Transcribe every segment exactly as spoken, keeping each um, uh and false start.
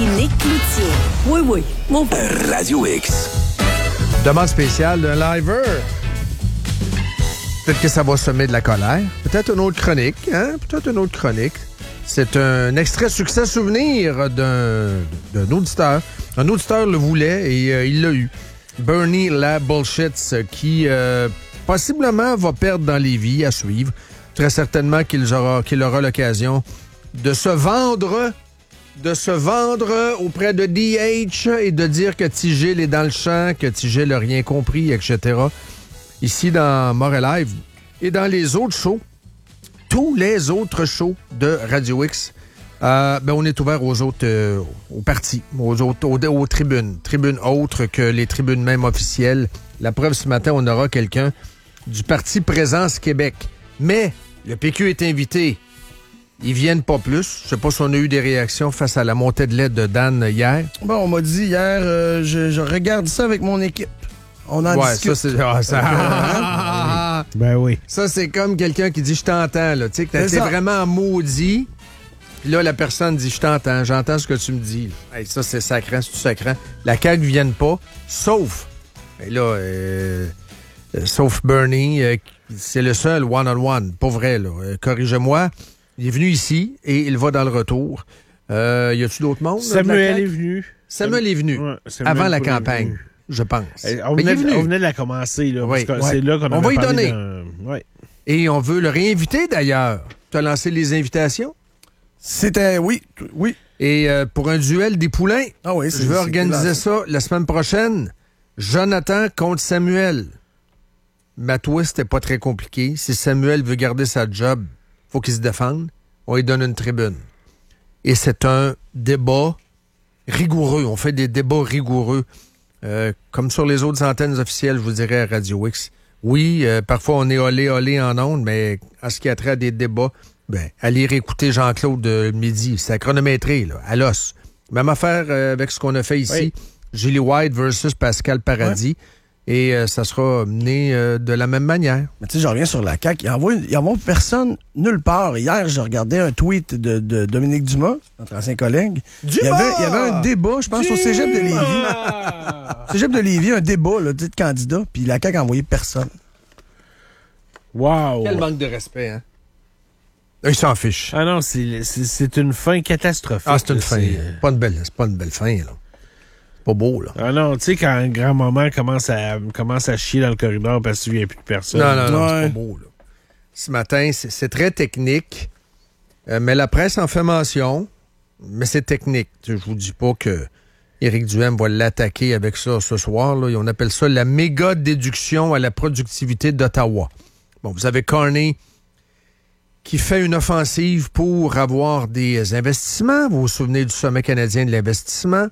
Nick Cloutier. Oui, oui, mon père. Radio X. Demande spéciale d'un liver. Peut-être que ça va semer de la colère. Peut-être une autre chronique, hein? Peut-être une autre chronique. C'est un extrait succès souvenir d'un, d'un auditeur. Un auditeur le voulait et euh, il l'a eu. Bernie La Bullshits, qui euh, possiblement va perdre dans les vies à suivre. Très certainement qu'il aura, qu'il aura l'occasion de se vendre, de se vendre auprès de D H et de dire que Tigil est dans le champ, que Tigil n'a rien compris, et cetera. Ici dans Montréal Live et dans les autres shows, tous les autres shows de Radio X, euh, ben on est ouvert aux autres, euh, aux partis, aux autres, aux, aux tribunes, tribunes autres que les tribunes même officielles. La preuve, ce matin, on aura quelqu'un du Parti Présence Québec. Mais le P Q est invité. Ils viennent pas plus. Je sais pas si on a eu des réactions face à la montée de lait de Dan hier. Bon, on m'a dit hier, euh, je, je regarde ça avec mon équipe. On en ouais, discute. ça, c'est... Ah, ça... ben oui. Ça, c'est comme quelqu'un qui dit « je t'entends ». Tu sais, que t'es vraiment maudit. Là, la personne dit « je t'entends, j'entends ce que tu me dis ». Hey, ça, c'est sacrant, c'est tout sacrant. La C A Q ne vienne pas, sauf... Et là, euh, euh, sauf Bernie, euh, c'est le seul one-on-one, pas vrai, là. Euh, corrige-moi. Il est venu ici et il va dans le retour. Euh, y a-tu d'autres mondes? Samuel est venu. Samuel est venu ouais, Samuel avant la campagne. Je pense. On venait, de, on venait de la commencer, là. Oui. Parce que ouais. C'est là qu'on on va y donner. D'un... Ouais. Et on veut le réinviter, d'ailleurs. Tu as lancé les invitations? C'était, oui, oui. Et euh, pour un duel des poulains, ah oui, je veux organiser ça la semaine prochaine. Jonathan contre Samuel. Ma toi, c'était pas très compliqué. Si Samuel veut garder sa job, faut qu'il se défende. On lui donne une tribune. Et c'est un débat rigoureux. On fait des débats rigoureux. Euh, comme sur les autres antennes officielles, je vous dirais, à Radio X. Oui, euh, parfois on est olé olé en ondes, mais en ce qui a trait à des débats, ben, allez réécouter Jean-Claude euh, midi. C'est à chronométrer, là, à l'os. Même affaire euh, avec ce qu'on a fait ici. Oui. Julie White versus Pascal Paradis. Ouais. Et euh, ça sera mené euh, de la même manière. Mais tu sais, je reviens sur la C A Q. Il n'y a personne nulle part. Hier, je regardais un tweet de, de Dominique Dumas, notre ancien collègue. Dumas! Il y avait, il y avait un débat, je pense, Dumas! Au Cégep de Lévis. Cégep de Lévis, un débat là, de candidats, puis la C A Q a envoyé personne. Wow! Quel manque de respect, hein? Ils s'en fichent. Ah non, c'est, c'est, c'est une fin catastrophique. Ah, c'est une fin. C'est pas une belle, c'est pas une belle fin, là. Pas beau, là. Ah non, tu sais, quand un grand-maman commence à, commence à chier dans le corridor parce qu'il n'y a plus de personne. Non, non, non, ouais. C'est pas beau, là. Ce matin, c'est, c'est très technique, euh, mais la presse en fait mention, mais c'est technique. Je vous dis pas que Éric Duhaime va l'attaquer avec ça ce soir, là. On appelle ça la méga déduction à la productivité d'Ottawa. Bon, vous avez Carney qui fait une offensive pour avoir des investissements. Vous vous souvenez du sommet canadien de l'investissement?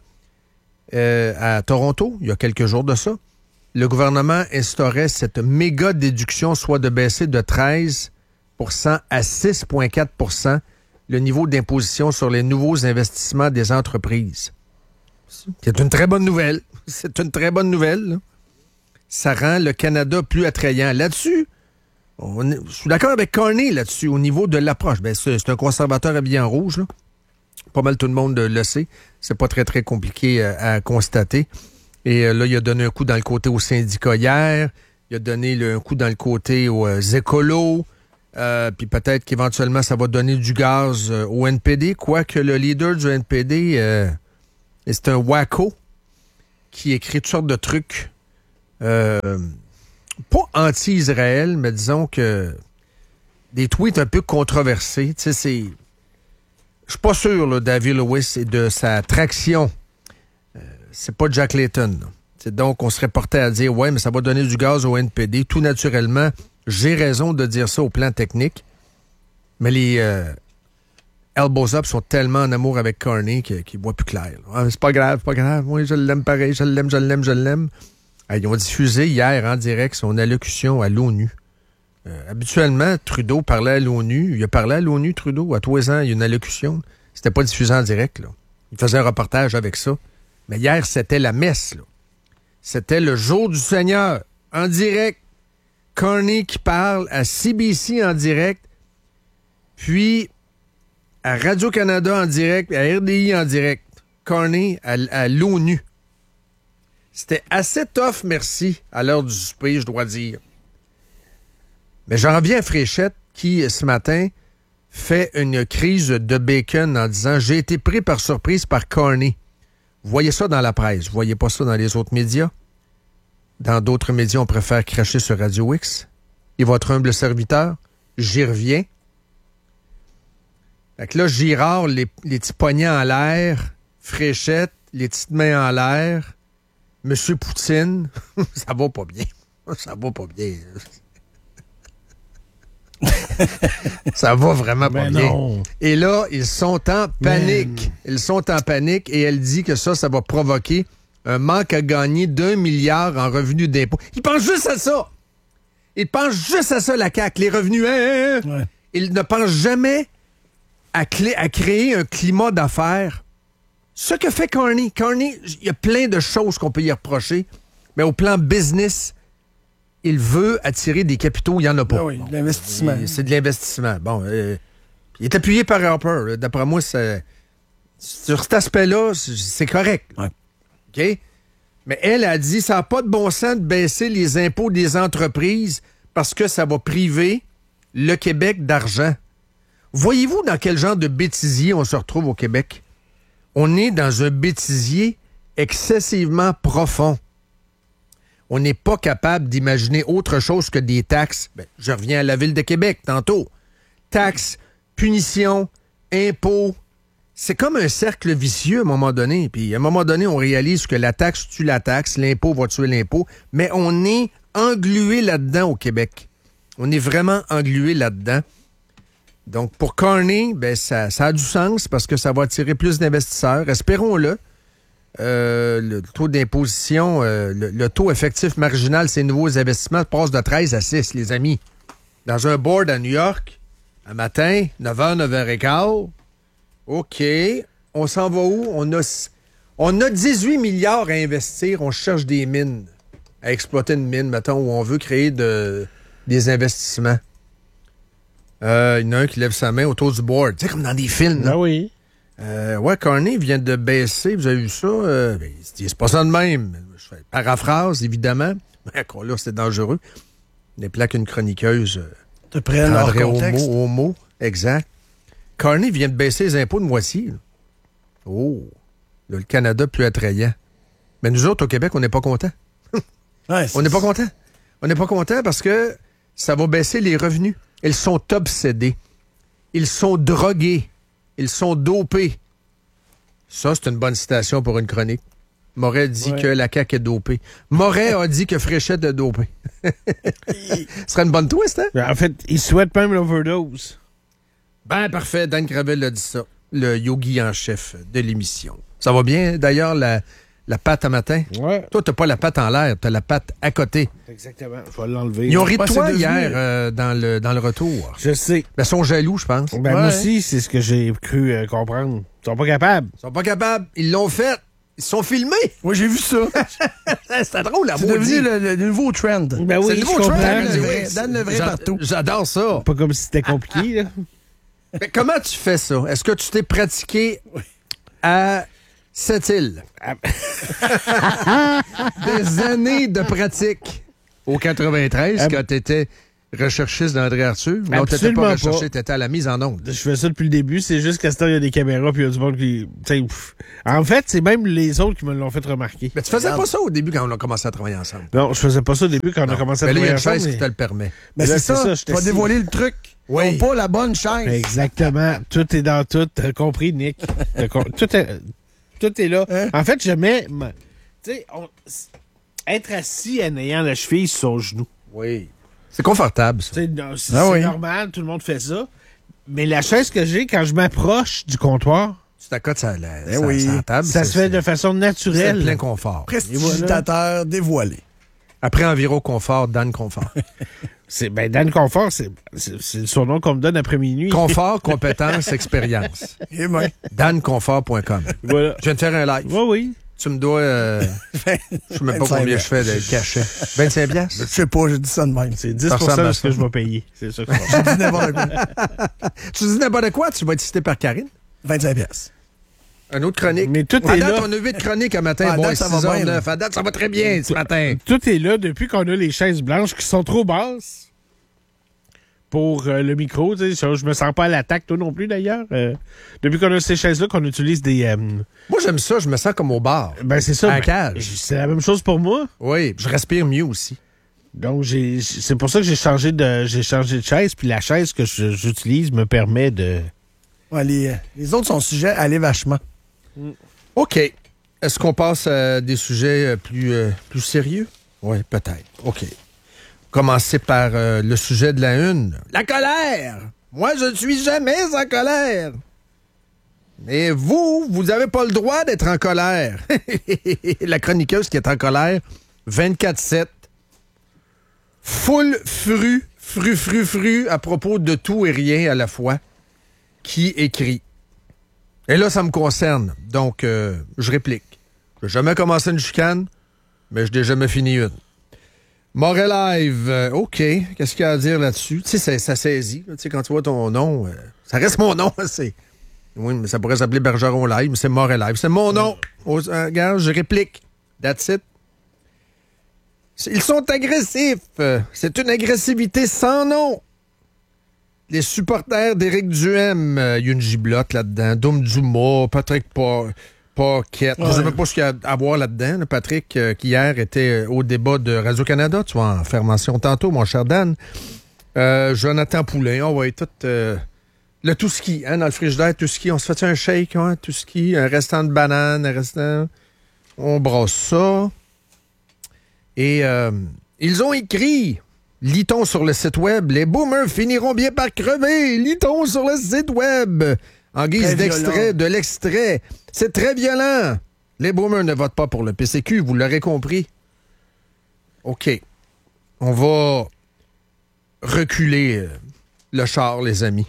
Euh, à Toronto, il y a quelques jours de ça, le gouvernement instaurait cette méga déduction, soit de baisser de treize pour cent à six virgule quatre pour cent le niveau d'imposition sur les nouveaux investissements des entreprises. C'est une très bonne nouvelle. C'est une très bonne nouvelle. Là. Ça rend le Canada plus attrayant. Là-dessus, on est, je suis d'accord avec Carney là-dessus, au niveau de l'approche. Ben, c'est, c'est un conservateur habillé en rouge, là. Pas mal tout le monde le sait. C'est pas très, très compliqué à, à constater. Et euh, là, il a donné un coup dans le côté aux syndicats hier. Il a donné le, un coup dans le côté aux euh, écolos. Euh, puis peut-être qu'éventuellement, ça va donner du gaz euh, au N P D. Quoique le leader du N P D, euh, c'est un wacko qui écrit toutes sortes de trucs. Euh, pas anti-Israël, mais disons que des tweets un peu controversés. Tu sais, c'est... Je suis pas sûr, là, David Lewis, et de sa traction. Euh, c'est pas Jack Layton. C'est donc, on serait porté à dire, ouais, mais ça va donner du gaz au N P D. Tout naturellement, j'ai raison de dire ça au plan technique. Mais les euh, Elbows Up sont tellement en amour avec Carney qu'ils ne voient plus clair. Ah, c'est pas grave, c'est pas grave. Oui, je l'aime pareil, je l'aime, je l'aime, je l'aime. Ah, ils ont diffusé hier en direct son allocution à l'ONU. Euh, habituellement, Trudeau parlait à l'ONU. Il a parlé à l'ONU, Trudeau, à tous les ans, il y a une allocution. C'était pas diffusé en direct, là. Il faisait un reportage avec ça. Mais hier, c'était la messe, là. C'était le jour du Seigneur, en direct. Carney qui parle à C B C en direct, puis à Radio-Canada en direct, à R D I en direct. Carney à, à l'ONU. C'était assez tough, merci, à l'heure du souper, je dois dire. Mais j'en reviens à Fréchette qui, ce matin, fait une crise de bacon en disant « J'ai été pris par surprise par Carney ». Vous voyez ça dans la presse, vous voyez pas ça dans les autres médias. Dans d'autres médias, on préfère cracher sur Radio X. Et votre humble serviteur, j'y reviens. Fait que là, Girard, les, les petits poignets en l'air, Fréchette, les petites mains en l'air, Monsieur Poutine, ça va pas bien. Ça va pas bien. Ça va vraiment pas Mais bien. non. Et là, ils sont en panique. Man. Ils sont en panique et elle dit que ça, ça va provoquer un manque à gagner d'un milliard en revenus d'impôts. Ils pensent juste à ça. Ils pensent juste à ça, la C A Q, les revenus. Hein, hein. Ouais. Ils ne pensent jamais à, clé, à créer un climat d'affaires. Ce que fait Carney. Carney, il y a plein de choses qu'on peut y reprocher, mais au plan business, il veut attirer des capitaux, il n'y en a pas. Ah oui, Bon, l'investissement. il- C'est de l'investissement. Bon, euh, il est appuyé par Harper. là. D'après moi, c'est- sur cet aspect-là, c'est c'est correct. Ouais. OK? Mais elle a dit, ça n'a pas de bon sens de baisser les impôts des entreprises parce que ça va priver le Québec d'argent. Voyez-vous dans quel genre de bêtisier on se retrouve au Québec? On est dans un bêtisier excessivement profond. On n'est pas capable d'imaginer autre chose que des taxes. Ben, je reviens à la Ville de Québec tantôt. Taxes, punitions, impôts. C'est comme un cercle vicieux à un moment donné. Puis à un moment donné, on réalise que la taxe tue la taxe, l'impôt va tuer l'impôt. Mais on est englué là-dedans au Québec. On est vraiment englué là-dedans. Donc, pour Carney, ben, ça, ça a du sens parce que ça va attirer plus d'investisseurs. Espérons-le. Euh, le taux d'imposition, euh, le, le taux effectif marginal, ces nouveaux investissements passe de treize à six, les amis. Dans un board à New York, un matin, neuf heures, neuf heures quinze. OK. On s'en va où? On a, on a dix-huit milliards à investir. On cherche des mines, à exploiter une mine, mettons, où on veut créer de, des investissements. Euh, il y en a un qui lève sa main autour du board. Tu sais, comme dans des films. là. Ah oui. Euh, ouais, Carney vient de baisser, vous avez vu ça? Euh, ben, c'est c'est pas ça de même. Je fais paraphrase, évidemment. Mais encore là, c'est dangereux. Les plaques une chroniqueuse euh, Te prennent leur prendrait au contexte. mot, au mot. Exact. Carney vient de baisser les impôts de moitié. là. Oh! Là, le Canada plus attrayant. Mais nous autres, au Québec, on n'est pas contents. Ouais, On n'est pas contents. On n'est pas contents parce que ça va baisser les revenus. Ils sont obsédés. Ils sont drogués. Ils sont dopés. Ça, c'est une bonne citation pour une chronique. Moret dit Ouais. que la C A Q est dopée. Moret a dit que Fréchette est dopée. Ce serait une bonne twist, hein? En fait, il souhaite même l'overdose. Ben, parfait. Dan Cravell a dit ça. Le yogi en chef de l'émission. Ça va bien, d'ailleurs, la, la patte à matin? Ouais. Toi, t'as pas la patte en l'air, t'as la patte à côté. Exactement. Je vais l'enlever. Ils ont ri de Ouais, toi c'est devenu- hier euh, dans, le, dans le retour. Je sais. Ben, ils sont jaloux, je pense. Ben, Ouais. moi aussi, c'est ce que j'ai cru euh, comprendre. Ils sont pas capables. Ils sont pas capables. Ils l'ont fait. Ils se sont filmés. Oui, j'ai vu ça. C'était drôle, la C'est maudit. devenu le, le- le nouveau trend. Ben C'est oui, le nouveau je trend, comprends. Dan Dan Levray. Levray, Dan Levray J'a- partout. J'adore ça. Pas comme si c'était compliqué, là. Mais comment tu fais ça? Est-ce que tu t'es pratiqué à cette île? Des années de pratique. Au quatre-vingt-treize, Ah, quand tu étais recherchiste d'André Arthur. Non, tu Absolument pas pas. recherché, tu étais à la mise en onde. Je fais ça depuis le début. C'est juste qu'à ce temps, il y a des caméras puis il y a du monde qui... t'sais, pff. En fait, c'est même les autres qui me l'ont fait remarquer. Mais tu faisais pas ça au début quand on a commencé à travailler ensemble. Non, je faisais pas ça au début quand on a commencé à Mais là, il y a travailler une chaise ensemble. qui te le permet. Mais Là, c'est c'est ça, ça, je tu vas t'assure. dévoiler le truc. Oui. Ils ont pas la bonne chaise. Exactement. Tout est dans tout. T'as compris, Nick? T'as com- tout, est, tout est là. Hein? En fait, je mets... ma- Tu sais, on- être assis en ayant la cheville sur son genou. Oui. C'est confortable, ça. Tu sais, non, C'est Ah c'est oui. normal, tout le monde fait ça. Mais la chaise que j'ai, quand je m'approche du comptoir, Tu t'accotes sur la, Eh sur- oui. sur la table. ça c'est- se fait de c'est- façon c'est naturelle. plein confort. Prestidigitateur dévoilé. Après Enviro Confort, Dan Confort. C'est ben Dan Confort, c'est c'est- c'est le surnom qu'on me donne après minuit. Confort, compétence, expérience. Eh ben, dan confort point com. Voilà. Je viens de faire un live. Oui, oui. Tu me dois... euh, je sais même pas vingt-cinq combien je fais de cachet. vingt-cinq je piastres? sais pas, j'ai dit ça de même. C'est dix Ça pour cent ressemble de à ce que ça. je vais payer. C'est ça que je J'ai dit n'importe quoi. Tu dis n'importe quoi, tu vas être cité par Karine. vingt-cinq piastres. Une autre chronique. Mais tout à est date, là. on a huit chroniques à matin. À Bon, date, ça va six heures bien, là. neuf. À date, ça va très bien ce matin. Tout est là depuis qu'on a les chaises blanches qui sont trop basses pour euh, le micro. Tu sais, je me sens pas à l'attaque, toi non plus d'ailleurs. Euh, depuis qu'on a ces chaises-là, qu'on utilise des... euh, Moi, j'aime ça. Je me sens comme au bar. ben c'est ça. À la ben, cage. c'est la même chose pour moi. Oui, je respire mieux aussi. Donc, j'ai, c'est pour ça que j'ai changé de, j'ai changé de chaise. Puis la chaise que je- j'utilise me permet de... Ouais, les, les autres sont sujets à aller vachement. OK. Est-ce qu'on passe à des sujets euh, plus, euh, plus sérieux? Oui, peut-être. OK. Commencer par euh, le sujet de la une. La colère! Moi, je ne suis jamais en colère. Mais vous, vous n'avez pas le droit d'être en colère. La chroniqueuse qui est en colère, vingt-quatre sept. Full fru, fru, fru, fru, à propos de tout et rien à la fois, qui écrit. Et là, ça me concerne. Donc, euh, je réplique. Je n'ai jamais commencé une chicane, mais je n'ai jamais fini une. Morel Live, euh, OK. Qu'est-ce qu'il y a à dire là-dessus? Tu sais, ça, ça saisit. Tu sais, quand tu vois ton nom, euh, ça reste mon nom. C'est... Oui, mais ça pourrait s'appeler Bergeron Live, mais c'est Morel Live. C'est mon nom. Oh, euh, regarde, je réplique. That's it. Ils sont agressifs. C'est une agressivité sans nom. Les supporters d'Éric Duhem, euh, il y a une giblotte là-dedans. Dom Dumas, Patrick pa Paquette. Ouais. Je ne sais même pas ce qu'il y a à voir là-dedans. là. Patrick, euh, qui hier était au débat de Radio-Canada. Tu vas en faire mention tantôt, mon cher Dan. Euh, Jonathan Poulain. On va être tout... Euh, le tout ski, hein, dans le frigidaire, tout ski. On se fait un shake, hein, tout ski. Un restant de banane, un restant... On brasse ça. Et euh, ils ont écrit, lit-on sur le site web, les boomers finiront bien par crever, lit-on sur le site web, en guise Très d'extrait, violent. de l'extrait. C'est très violent. Les boomers ne votent pas pour le P C Q, vous l'aurez compris. OK. On va reculer euh, le char, les amis.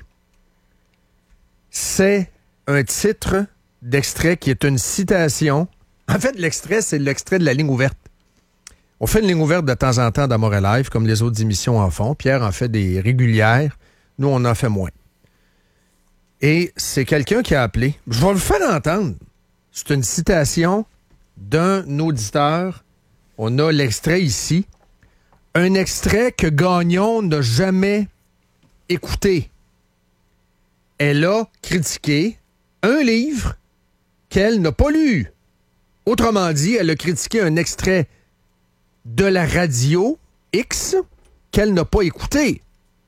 C'est un titre d'extrait qui est une citation. En fait, l'extrait, c'est l'extrait de la ligne ouverte. On fait une ligne ouverte de temps en temps dans Morel Live, comme les autres émissions en font. Pierre en fait des régulières. Nous, on en fait moins. Et c'est quelqu'un qui a appelé. Je vais vous le faire entendre. C'est une citation d'un auditeur. On a l'extrait ici. Un extrait que Gagnon n'a jamais écouté. Elle a critiqué un livre qu'elle n'a pas lu. Autrement dit, elle a critiqué un extrait de la radio X qu'elle n'a pas écouté.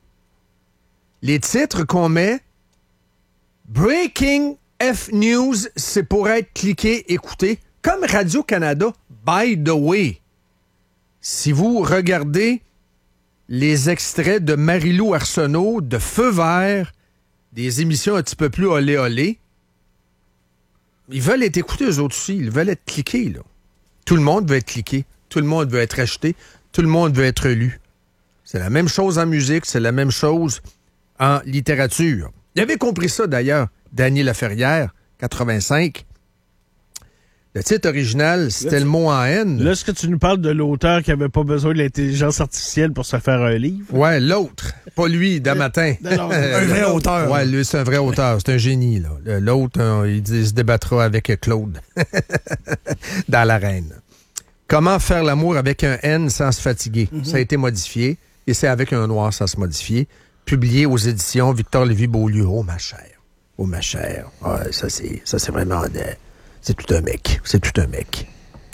Les titres qu'on met, Breaking F News, c'est pour être cliqué, écouté, comme Radio-Canada, by the way. Si vous regardez les extraits de Marie-Lou Arsenault, de Feu Vert, des émissions un petit peu plus olé olé, ils veulent être écoutés, eux autres aussi. Ils veulent être cliqués, là. Tout le monde veut être cliqué. Tout le monde veut être acheté. Tout le monde veut être lu. C'est la même chose en musique. C'est la même chose en littérature. Il avait compris ça, d'ailleurs, Dany Laferrière, quatre-vingt-cinq. Le titre original, c'était Là, tu- le mot en haine. Là, est-ce que tu nous parles de l'auteur qui avait pas besoin de l'intelligence artificielle pour se faire un livre? Ouais, l'autre. Pas lui, Damatin. Non, non, Un vrai auteur. Ouais, lui, c'est un vrai auteur. C'est un génie, là. L'autre, euh, il, dit- il se débattra avec Claude dans l'arène. Comment faire l'amour avec un N sans se fatiguer? Mm-hmm. Ça a été modifié. Et c'est avec un noir sans se modifier. Publié aux éditions Victor Lévy-Beaulieu. Oh, ma chère. Oh, ma chère. Ouais, ça, c'est, ça, c'est vraiment... Euh, c'est tout un mec. C'est tout un mec.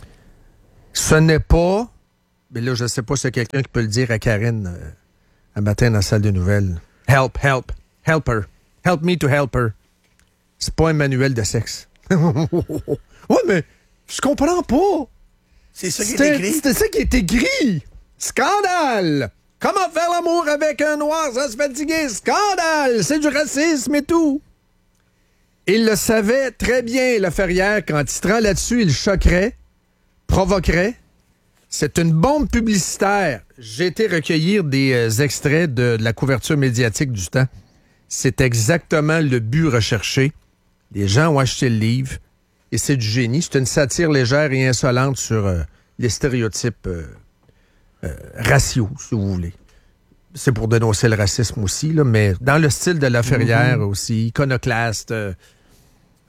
Ce n'est pas... Mais là, je ne sais pas si c'est quelqu'un qui peut le dire à Karine euh, un matin dans la salle de nouvelles. Help, help, help her. Help me to help her. C'est pas un manuel de sexe. Ouais, mais je comprends pas. C'est ça qui est C'était écrit. c'était ça qui est écrit. Scandale. Comment faire l'amour avec un noir sans se fatiguer? Scandale. C'est du racisme et tout. Il le savait très bien, Laferrière, quand il se rend là-dessus, il choquerait, provoquerait. C'est une bombe publicitaire. J'ai été recueillir des euh, extraits de, de la couverture médiatique du temps. C'est exactement le but recherché. Les gens ont acheté le livre et c'est du génie. C'est une satire légère et insolente sur euh, les stéréotypes euh, euh, raciaux, si vous voulez. C'est pour dénoncer le racisme aussi, là, mais dans le style de Laferrière mm-hmm. aussi, iconoclaste, euh,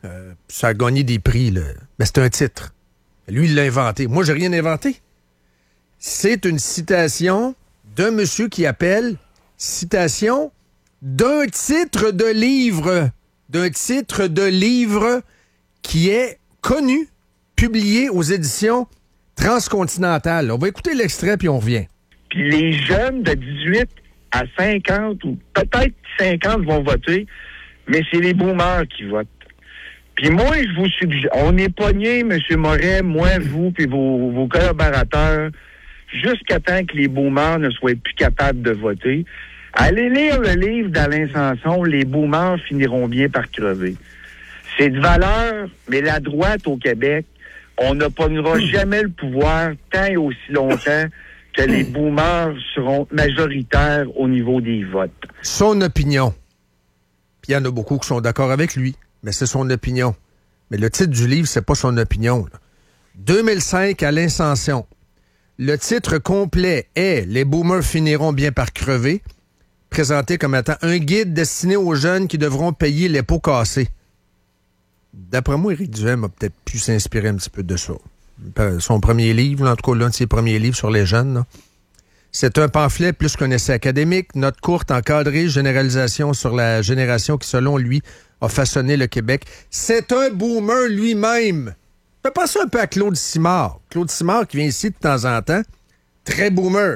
Euh, ça a gagné des prix, là. Mais c'est un titre. Lui, il l'a inventé. Moi, j'ai rien inventé. C'est une citation d'un monsieur qui appelle citation d'un titre de livre. D'un titre de livre qui est connu, publié aux éditions Transcontinentales. On va écouter l'extrait, puis on revient. Puis les jeunes de dix-huit à cinquante, ou peut-être cinquante vont voter, mais c'est les boomers qui votent. Puis moi, je vous suggère, on est pognés, M. Moret, moi, vous, puis vos, vos collaborateurs, jusqu'à temps que les boomers ne soient plus capables de voter. Allez lire le livre d'Alain Sanson, Les boomers finiront bien par crever. C'est de valeur, mais la droite au Québec, on ne pognera jamais le pouvoir tant et aussi longtemps que les boomers seront majoritaires au niveau des votes. Son opinion. Puis il y en a beaucoup qui sont d'accord avec lui, mais c'est son opinion. Mais le titre du livre, c'est pas son opinion. Là. deux mille cinq, Alain Sanson. Le titre complet est « Les boomers finiront bien par crever », présenté comme étant un guide destiné aux jeunes qui devront payer les pots cassés. D'après moi, Éric Duhaime a peut-être pu s'inspirer un petit peu de ça. Son premier livre, en tout cas l'un de ses premiers livres sur les jeunes, là. C'est un pamphlet plus qu'un essai académique, note courte, encadrée, généralisation sur la génération qui, selon lui, a façonné le Québec. C'est un boomer lui-même. Je peux penser un peu à Claude Simard. Claude Simard qui vient ici de temps en temps, très boomer.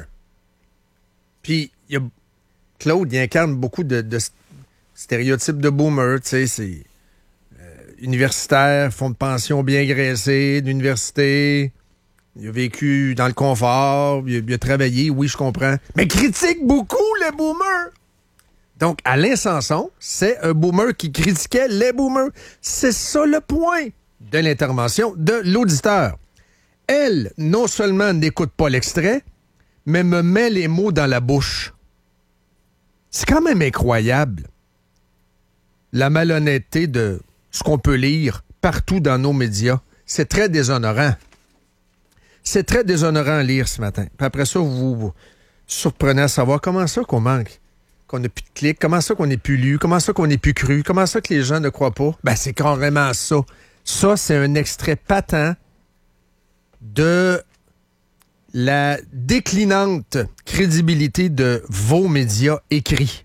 Puis, il y a... Claude, il incarne beaucoup de, de stéréotypes de boomer, tu sais, c'est euh, universitaire, fonds de pension bien graissé, d'université... Il a vécu dans le confort, il a, il a travaillé, oui, je comprends. Mais critique beaucoup les boomers! Donc, Alain Sanson, c'est un boomer qui critiquait les boomers. C'est ça le point de l'intervention de l'auditeur. Elle, non seulement n'écoute pas l'extrait, mais me met les mots dans la bouche. C'est quand même incroyable. La malhonnêteté de ce qu'on peut lire partout dans nos médias. C'est très déshonorant. C'est très déshonorant à lire ce matin. Puis après ça, vous vous surprenez à savoir comment ça qu'on manque, qu'on n'a plus de clics, comment ça qu'on n'est plus lu, comment ça qu'on n'est plus cru, comment ça que les gens ne croient pas. Ben, c'est carrément ça. Ça, c'est un extrait patent de la déclinante crédibilité de vos médias écrits.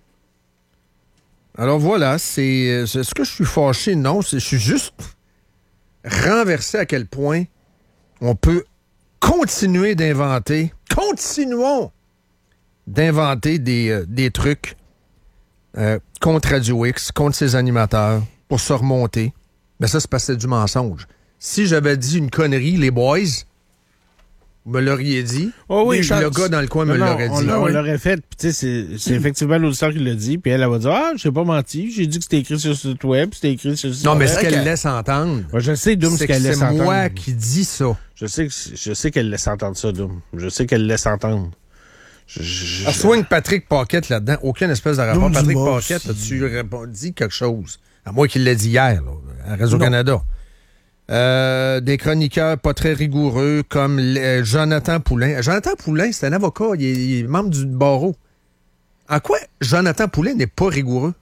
Alors voilà, c'est... Est-ce que je suis fâché? Non, je suis juste renversé à quel point on peut continuer d'inventer, continuons d'inventer des, euh, des trucs euh, contre Radio X, contre ses animateurs, pour se remonter. Mais ça, c'est parce que c'est du mensonge. Si j'avais dit une connerie, les boys, vous me l'auriez dit. Oh oui, le je... gars dans le coin me non, l'aurait on dit. On oui. l'aurait fait. Puis tu sais, c'est, c'est effectivement l'auditeur qui l'a dit. Puis elle, elle va dire, ah, je n'ai pas menti. J'ai dit que c'était écrit sur ce site web. C'était écrit sur ce site Non, mais web. ce qu'elle laisse entendre, moi, je sais, Doom, ce c'est qu'elle que laisse c'est entendre. moi qui dis ça. Je sais, que, je sais qu'elle laisse entendre ça, Doom. Je sais qu'elle laisse entendre. Je, je, Alors, soigne Patrick Paquette là-dedans. Aucune espèce de rapport. Doom Patrick Dumas, Paquette, si... as-tu répondu, dit quelque chose? À moi qui l'ai dit hier, là, à Radio-Canada. Euh, des chroniqueurs pas très rigoureux comme euh, Jonathan Poulin. Jonathan Poulin, c'est un avocat, il est, il est membre du barreau. En quoi Jonathan Poulin n'est pas rigoureux?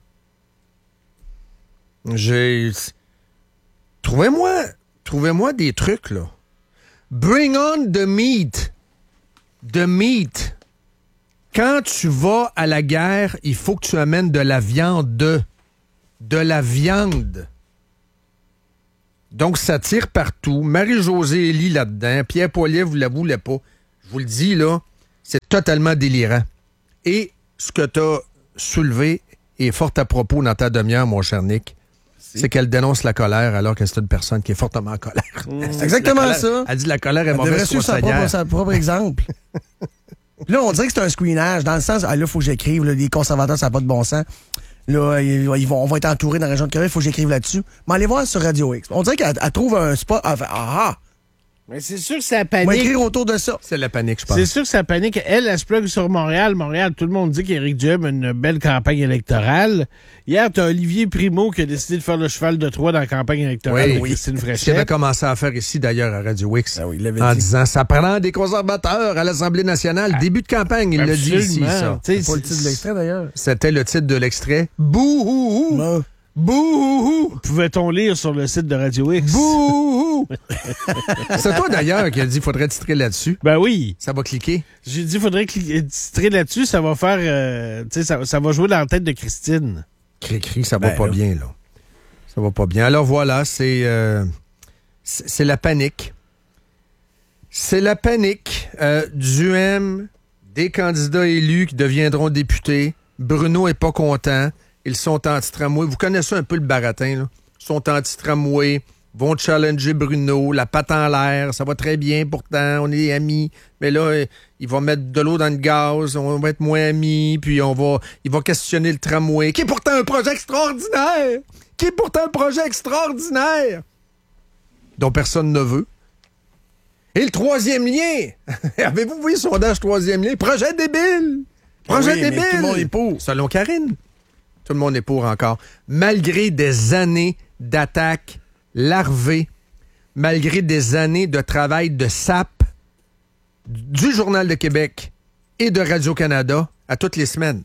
J'ai... Trouvez-moi, trouvez-moi des trucs, là. Bring on the meat. The meat. Quand tu vas à la guerre, il faut que tu amènes de la viande. De, de la viande. Donc, ça tire partout. Marie-Josée Elie là-dedans. Pierre Poilievre, vous ne la voulez pas. Je vous le dis, là, c'est totalement délirant. Et ce que tu as soulevé est fort à propos dans ta demi-heure, mon cher Nick. C'est, c'est qu'elle dénonce la colère alors que c'est une personne qui est fortement en colère. Mmh. C'est exactement colère, ça. Elle dit la colère est elle mauvaise devrait suivre sa propre, sa propre exemple. Là, on dirait que c'est un screenage, dans le sens, ah, là, il faut que j'écrive, là, les conservateurs, ça n'a pas de bon sens. Là, ils vont, on va être entourés dans la région de Québec, il faut que j'écrive là-dessus. Mais allez voir sur Radio X. On dirait qu'elle elle trouve un spot. Ah, ah! Mais c'est sûr que ça On va panique. écrire autour de ça. C'est la panique, je pense. C'est sûr que ça panique. Elle, elle se plug sur Montréal. Montréal, tout le monde dit qu'Éric Duhaime a une belle campagne électorale. Hier, t'as Olivier Primo qui a décidé de faire le cheval de Troie dans la campagne électorale Oui, de Christine Ce qu'il Fréchette. avait commencé à faire ici, d'ailleurs, à Radio X, Ah oui, il l'avait en dit. disant « Ça prend des conservateurs à l'Assemblée nationale. » Début de campagne, il l'a dit ici, Absolument. ça. Tu sais, C'est pas le titre de l'extrait, d'ailleurs. C'était le titre de l'extrait. Bouhouhou! Non. Bouhou! Pouvait-on lire sur le site de Radio X? Bouhou! C'est toi d'ailleurs qui a dit qu'il faudrait titrer là-dessus. Ben oui. Ça va cliquer. J'ai dit qu'il faudrait cli- titrer là-dessus, ça va faire... Euh, tu sais, ça, ça va jouer dans la tête de Christine. Cri-cri, ça va Ben, pas là. bien, là. Ça va pas bien. Alors voilà, c'est... Euh, c'est, c'est la panique. C'est la panique euh, du M, des candidats élus qui deviendront députés. Bruno est pas content. Ils sont anti-tramway. Vous connaissez un peu le baratin, là. Ils sont anti-tramway, vont challenger Bruno, la patte en l'air. Ça va très bien, pourtant, on est amis. Mais là, euh, il va mettre de l'eau dans le gaz, on va être moins amis, puis on va, il va questionner le tramway, qui est pourtant un projet extraordinaire! Qui est pourtant un projet extraordinaire! Dont personne ne veut. Et le troisième lien! Avez-vous vu le sondage troisième lien? Projet débile! Projet Oui, mais débile! tout le monde est pour. Selon Karine. Tout le monde est pour encore. Malgré des années d'attaques larvées, malgré des années de travail de sape du Journal de Québec et de Radio-Canada à toutes les semaines.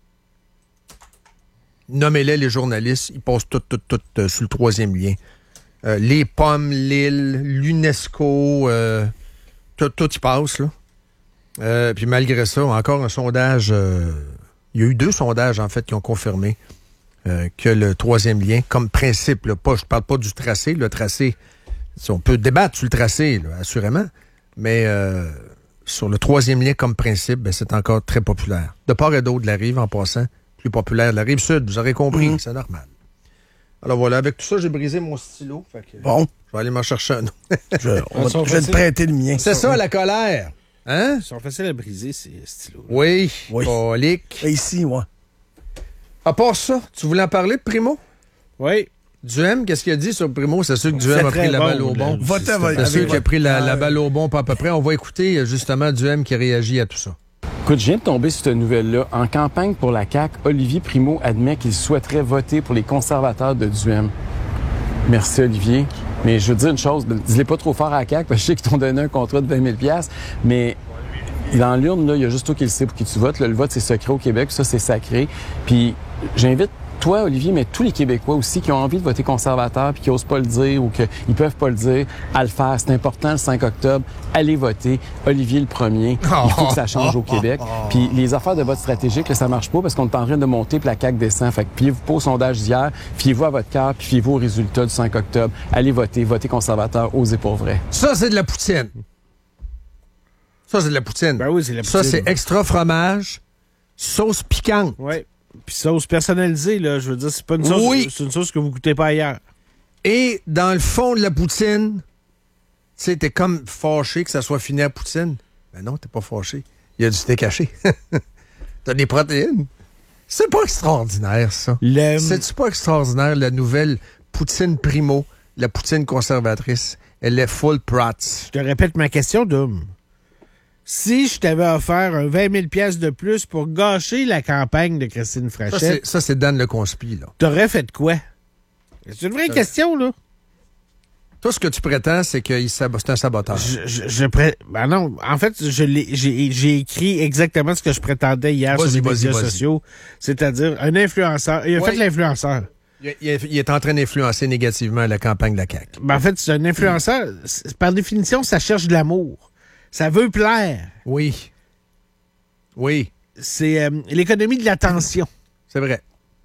Nommez-les les journalistes, ils passent tout, tout, tout euh, sur le troisième lien. Euh, les pommes, l'île, l'UNESCO, euh, tout, tout y passe, là. Euh, puis malgré ça, encore un sondage... Euh, il y a eu deux sondages, en fait, qui ont confirmé euh, que le troisième lien, comme principe, là, pas, je parle pas du tracé, le tracé, on peut débattre sur le tracé, là, assurément, mais euh, sur le troisième lien comme principe, ben, c'est encore très populaire. De part et d'autre de la rive, en passant, plus populaire de la rive sud, vous aurez compris, Mm-hmm. c'est normal. Alors voilà, avec tout ça, j'ai brisé mon stylo. Fait que, Bon, je vais aller m'en chercher un autre. je, on va- sont je vais te faciles. prêter le mien. C'est ça, la colère. Hein? Ils sont faciles à briser, ces stylos. Oui, Oui. colique. Et ici, moi. À part ça, tu voulais en parler de Primo? Oui. Duhem, qu'est-ce qu'il a dit sur Primo? C'est sûr que C'est Duhem a très pris la bon, balle au là. bon. Va-t'en, C'est- va- C'est sûr avec- qu'il a pris la, la Ah, balle au bon, pas à peu près. On va écouter justement Duhem qui réagit à tout ça. Écoute, je viens de tomber sur cette nouvelle-là. En campagne pour la C A Q, Olivier Primo admet qu'il souhaiterait voter pour les conservateurs de Duhem. Merci, Olivier. Mais je veux dire une chose, dis-les pas trop fort à la C A Q, parce que je sais qu'ils t'ont donné un contrat de vingt mille dollars, mais dans l'urne, là, il y a juste toi qui le sais pour qui tu votes. Là, le vote, c'est secret au Québec, ça, c'est sacré. Puis j'invite toi, Olivier, mais tous les Québécois aussi qui ont envie de voter conservateur puis qui n'osent pas le dire ou qu'ils peuvent pas le dire, à le faire. C'est important, le cinq octobre. Allez voter. Olivier le premier. Il faut que ça change au Québec. Puis les affaires de vote stratégique, là, ça marche pas parce qu'on est en train de monter puis la C A Q descend. Fait que fiez-vous pas au sondage d'hier, fiez-vous à votre cœur puis fiez-vous aux résultats du cinq octobre. Allez voter. Votez conservateur, osez pour vrai. Ça, c'est de la poutine. Ça, c'est de la poutine. Ben oui, c'est la Ça, poutine. c'est extra fromage, sauce piquante. Oui. Puis sauce personnalisée, là, je veux dire, c'est pas une sauce, Oui. c'est une sauce que vous goûtez pas ailleurs. Et dans le fond de la poutine, tu sais, t'es comme fâché que ça soit fini à poutine. Ben non, t'es pas fâché. Il y a du steak haché. T'as des protéines. C'est pas extraordinaire, ça. Le... C'est-tu pas extraordinaire, la nouvelle poutine Primo, la poutine conservatrice? Elle est full prots. Je te répète ma question, Dom. Si je t'avais offert un vingt mille dollars de plus pour gâcher la campagne de Christine Ça, Frachette, c'est, ça, c'est Dan le conspi, là. t'aurais fait quoi? C'est une vraie question, là. Toi, ce que tu prétends, c'est que c'est un saboteur. Je, je, je pré- ben non, en fait, je l'ai, j'ai, j'ai écrit exactement ce que je prétendais hier Vas-y, sur les vas-y, médias vas-y. sociaux. C'est-à-dire, un influenceur. Il a Ouais. fait l'influenceur. Il, il est- il est en train d'influencer négativement la campagne de la C A Q. Ben, en fait, c'est un influenceur. C'est- Par définition, ça cherche de l'amour. Ça veut plaire. Oui. Oui, C'est euh, l'économie de l'attention. c'est vrai.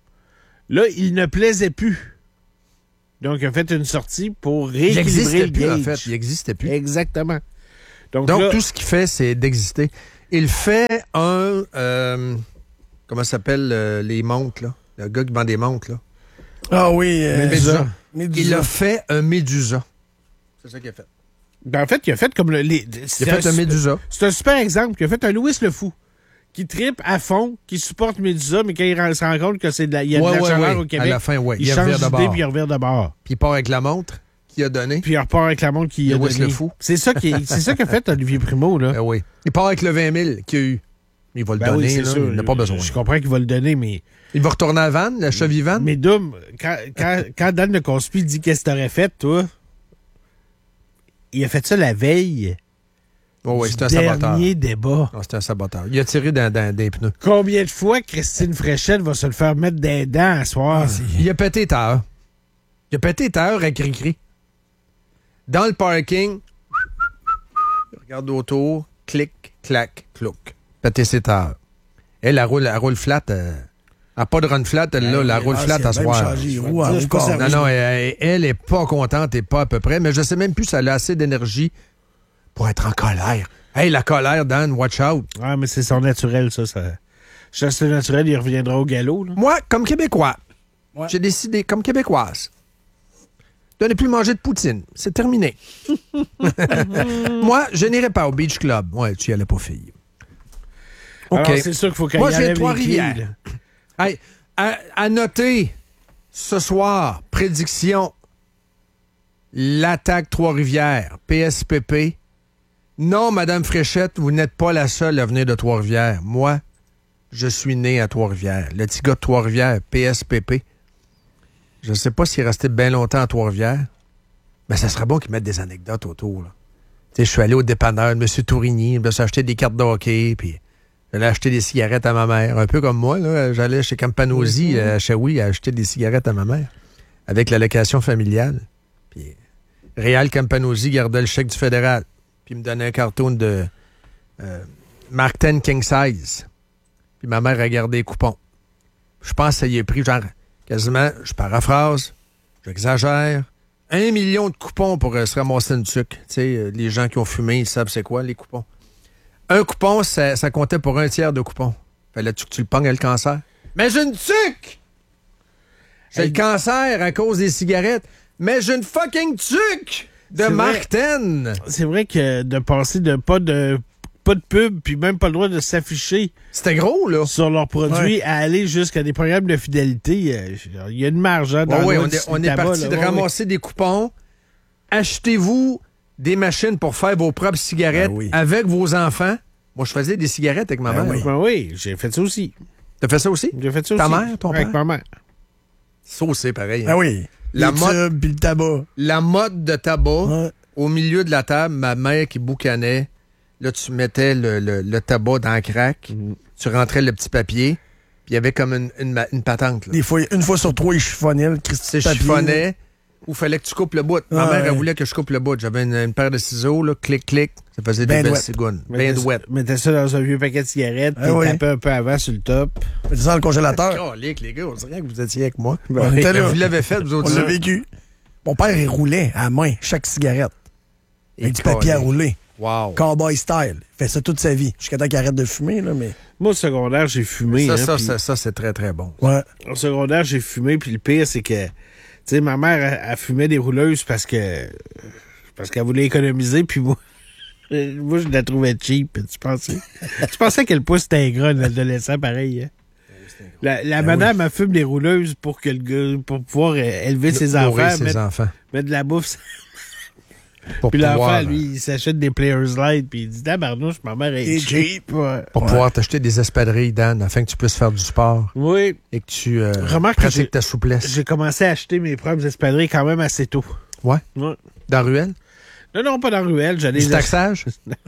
Là, il ne plaisait plus. Donc, il a fait une sortie pour Il rééquilibrer n'existait le plus, en gauge. fait. Il n'existait plus. Exactement. Donc, Donc, là, tout ce qu'il fait, c'est d'exister. Il fait un... euh, comment ça s'appelle, euh, les montres, là? Le gars qui vend des montres, là. Ah oui. euh, Médusa. Médusa. Il a fait un Médusa. C'est ça qu'il a fait. ben, en fait, il a fait comme le... Les, Il a fait un Médusa. C'est un super exemple. Il a fait un Louis le Fou qui trippe à fond, qui supporte Médusa, mais quand il rend- se rend compte que c'est de la, il y a Ouais, de la ouais, chaleur ouais. au Québec, À la fin, ouais. il, Il change revire de d'idée bord. puis il revient de bord. Puis il part avec la montre qu'il a donnée. Puis il repart avec la montre qu'il a Louis donnée. le Fou. C'est ça qui est- c'est ça qu'a fait Olivier Primo, là. Ben oui. Il part avec le vingt mille qu'il a eu. Il va le Ben oui, donner, c'est là. sûr. Il n'a pas besoin. Je comprends qu'il va le donner, mais... Il va retourner à Vannes, la cheville Vannes. Mais Dom, quand, quand, quand Dan le Conspi dit qu'est-ce que t'aurais fait, toi, il a fait ça la veille. Oh oui, du c'est un saboteur. dernier débat. Non, c'est un saboteur. Il a tiré dans, dans des pneus. Combien de fois Christine Fréchette va se le faire mettre des dents à soir? Ah, il a pété tard. Il a pété tard à cri-cri. Dans le parking, il regarde autour, clic, clac, clouc. Pété ses tard. Elle, elle roule, elle roule flat. Euh, elle n'a pas de run flat, elle, là, la roule Ah, flat c'est à bien soir. changé les roues en Je roue suis pas corps. certain. Non, non, elle, elle est pas contente et pas à peu près, mais je sais même plus si elle a assez d'énergie pour être en colère. Hey, la colère, Dan, watch out. Ah, mais c'est son naturel, ça. ça... Je sais que naturel, il reviendra au galop. Là. Moi, comme Québécois, Ouais. j'ai décidé, comme Québécoise, de ne plus manger de poutine. C'est terminé. Moi, je n'irai pas au Beach Club. Ouais, tu y allais pas, fille. OK. Alors, c'est sûr qu'il faut qu'elle Moi, y je viens de enlève les clés, Trois-Rivières. là. Hey, à, à noter, ce soir, prédiction, l'attaque Trois-Rivières, P S P P. Non, Madame Fréchette, vous n'êtes pas la seule à venir de Trois-Rivières. Moi, je suis né à Trois-Rivières. Le petit gars de Trois-Rivières, P S P P. Je ne sais pas s'il est resté bien longtemps à Trois-Rivières, mais ça serait bon qu'ils mettent des anecdotes autour. Là. Tu sais, je suis allé au dépanneur de M. Tourigny, je me suis acheté des cartes de hockey, puis j'allais acheter des cigarettes à ma mère. Un peu comme moi, là, j'allais chez Campanosi, Mm-hmm. à Shawi, acheter des cigarettes à ma mère, avec l'allocation familiale. Puis Réal Campanosi gardait le chèque du fédéral, puis il me donnait un carton de euh, Mark dix King Size. Puis ma mère a gardé les coupons. Je pense que ça y est pris, genre, quasiment, je paraphrase, j'exagère, un million de coupons pour euh, se ramasser une tuque. Tu sais, euh, les gens qui ont fumé, ils savent c'est quoi, les coupons. Un coupon, ça, ça comptait pour un tiers de coupons. Fallait-tu que tu le pognes à le cancer? Mais j'ai une tuque! J'ai Hey. le cancer à cause des cigarettes. Mais j'ai une fucking tuque de C'est Mark dix. C'est vrai que de passer de pas de pas de pub, puis même pas le droit de s'afficher C'était gros, là. sur leurs produits, à aller jusqu'à des programmes de fidélité, euh, il y a une marge hein, dans Bon, oui, le on est, on est parti de ramasser des coupons. Achetez-vous des machines pour faire vos propres cigarettes Ben oui. avec vos enfants. Moi, je faisais des cigarettes avec ma Ben mère. oui. Ben oui, j'ai fait ça aussi. T'as fait ça aussi? J'ai fait ça Ta aussi. mère, ton Avec père? ma mère. Saucé, pareil. hein. Ah oui. La Les mode- tubes puis le tabac. La mode de tabac, Ouais. au milieu de la table, ma mère qui boucanait, là, tu mettais le, le- le tabac dans le crack, tu rentrais le petit papier, puis il y avait comme une, une, ma- une patente. Là. Des fois, une fois sur trois, il chiffonnait le Tu Christy sais, papier. chiffonnais, ou fallait que tu coupes le bout. Ma Ah, mère, elle ouais. voulait que je coupe le bout. J'avais une, une paire de ciseaux, là, clic, clic, ça faisait des Ben belles douette. cigounes. Mettais Ben ça- douette. Mettais ça dans un vieux paquet de cigarettes, Ah puis oui. tapais un peu avant sur le top. Mettez ça dans le congélateur. Calique, les gars, on dirait que vous étiez avec moi. On était là. Vous l'avez fait, vous autres. On l'a ça. vécu. Mon père, il roulait à la main chaque cigarette. Et Un petit papier à calique. rouler. Wow. Cowboy style. Il fait ça toute sa vie. Jusqu'à temps qu'il arrête de fumer, là, mais. Moi, au secondaire, j'ai fumé. Ça, hein, ça, puis- ça, ça, c'est très, très bon. Ouais. Au secondaire, j'ai fumé, puis le pire, c'est que, tu sais, ma mère, elle, elle fumait des rouleuses parce que, parce qu'elle voulait économiser, puis moi, moi, je la trouvais cheap. Tu pensais? Tu pensais que le pouce était ingrat, un adolescent, pareil, hein? La, la madame, elle fume des rouleuses pour que le gars, pour pouvoir euh, élever ses Nourrir enfants, ses mettre, enfants. mettre de la bouffe. Pour Puis pouvoir, l'enfant, lui, il s'achète des Players Light, puis il dit, tabarnouche, ma mère est Et cheap. Ouais. pour pouvoir t'acheter des espadrilles, Dan, afin que tu puisses faire du sport Oui, et que tu euh, Remarque que j'ai- pratiques ta souplesse. j'ai commencé à acheter mes propres espadrilles quand même assez tôt. Ouais. Ouais. Dans la ruelle? Non, non, pas dans la ruelle. J'allais Du les taxage?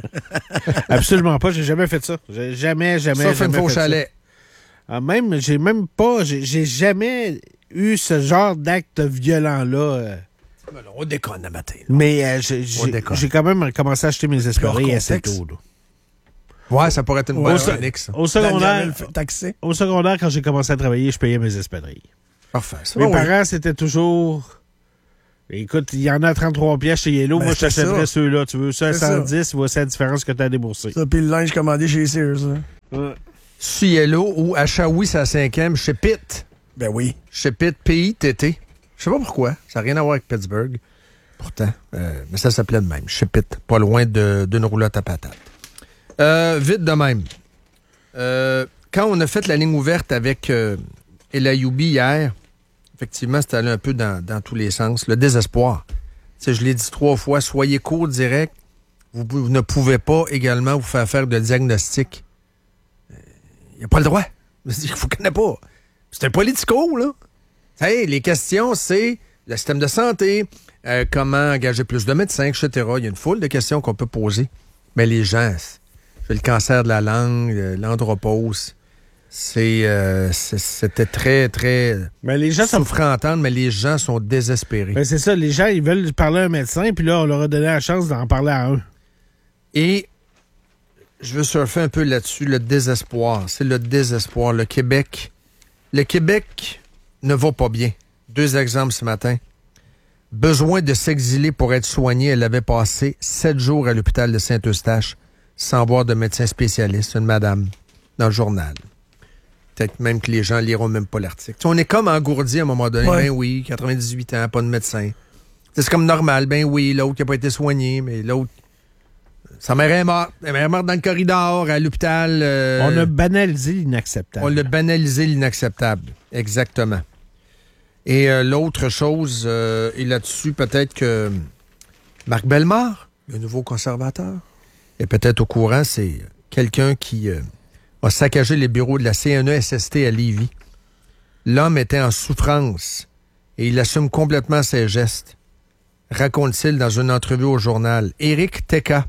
Absolument pas, j'ai jamais fait ça. J'ai jamais, jamais, Sauf une jamais fois au fait ça. chalet. Ah, même, j'ai même pas, j'ai j'ai jamais eu ce genre d'acte violent-là. euh. On déconne le matin. là. Mais euh, j'ai On j'ai- déconne. j'ai quand même commencé à acheter mes espadrilles hors assez contexte. tôt. là. Ouais, ça pourrait être une Ouais, bonne ouais. chronique, ça. Au Daniel secondaire, le fait taxer. au secondaire, quand j'ai commencé à travailler, je payais mes espadrilles. Parfait. ça. Mes ouais. parents, c'était toujours... Écoute, il y en a à trente-trois piastres chez Yellow. Ben, Moi, je c'est t'achèterais ça. ceux-là. Tu veux ça à C'est ça. cent dix, voici la différence que tu as déboursé. Ça, puis le linge commandé chez Sears. hein. Ouais. Cielo ou à Shawi, c'est la cinquième, chez Pitt. Ben oui. Chez Pitt, P I T T. Je sais pas pourquoi. Ça n'a rien à voir avec Pittsburgh. Pourtant. Euh, mais ça s'appelait de même. Chez Pitt. Pas loin de- d'une roulotte à patate. Euh, vite de même. Euh, quand on a fait la ligne ouverte avec euh, El Ayoubi hier, effectivement, c'était allé un peu dans, dans tous les sens. Le désespoir. Tu sais, je l'ai dit trois fois, soyez court, direct. Vous, vous ne pouvez pas également vous faire faire de diagnostic. Il n'y a pas le droit. Je vous connais pas. C'est un politico, là. Hey, les questions, c'est le système de santé, euh, comment engager plus de médecins, et cetera. Il y a une foule de questions qu'on peut poser. Mais les gens, c'est le cancer de la langue, l'andropause, c'est, euh, c'est, c'était très, très Ben, les gens sont... souffrant à entendre, mais les gens sont désespérés. Ben, c'est ça, les gens, ils veulent parler à un médecin, puis là, on leur a donné la chance d'en parler à un. Et je veux surfer un peu là-dessus, le désespoir. C'est le désespoir. Le Québec, le Québec ne va pas bien. Deux exemples ce matin. Besoin de s'exiler pour être soignée. Elle avait passé sept jours à l'hôpital de Saint-Eustache sans voir de médecin spécialiste, une madame, dans le journal. Peut-être même que les gens liront même pas l'article. T'sais, on est comme engourdi à un moment donné. Ouais. Ben oui, quatre-vingt-dix-huit ans, pas de médecin. T'sais, c'est comme normal. Ben oui, l'autre qui n'a pas été soigné, mais l'autre... Sa mère est morte. Elle est morte dans le corridor, à l'hôpital. Euh... On a banalisé l'inacceptable. On l'a banalisé l'inacceptable. Exactement. Et euh, l'autre chose, euh, et là-dessus, peut-être que Marc Bellemare, le nouveau conservateur, est peut-être au courant, c'est quelqu'un qui euh, a saccagé les bureaux de la C N E S S T à Lévis. L'homme était en souffrance et il assume complètement ses gestes, raconte-t-il dans une entrevue au journal. Éric Teka,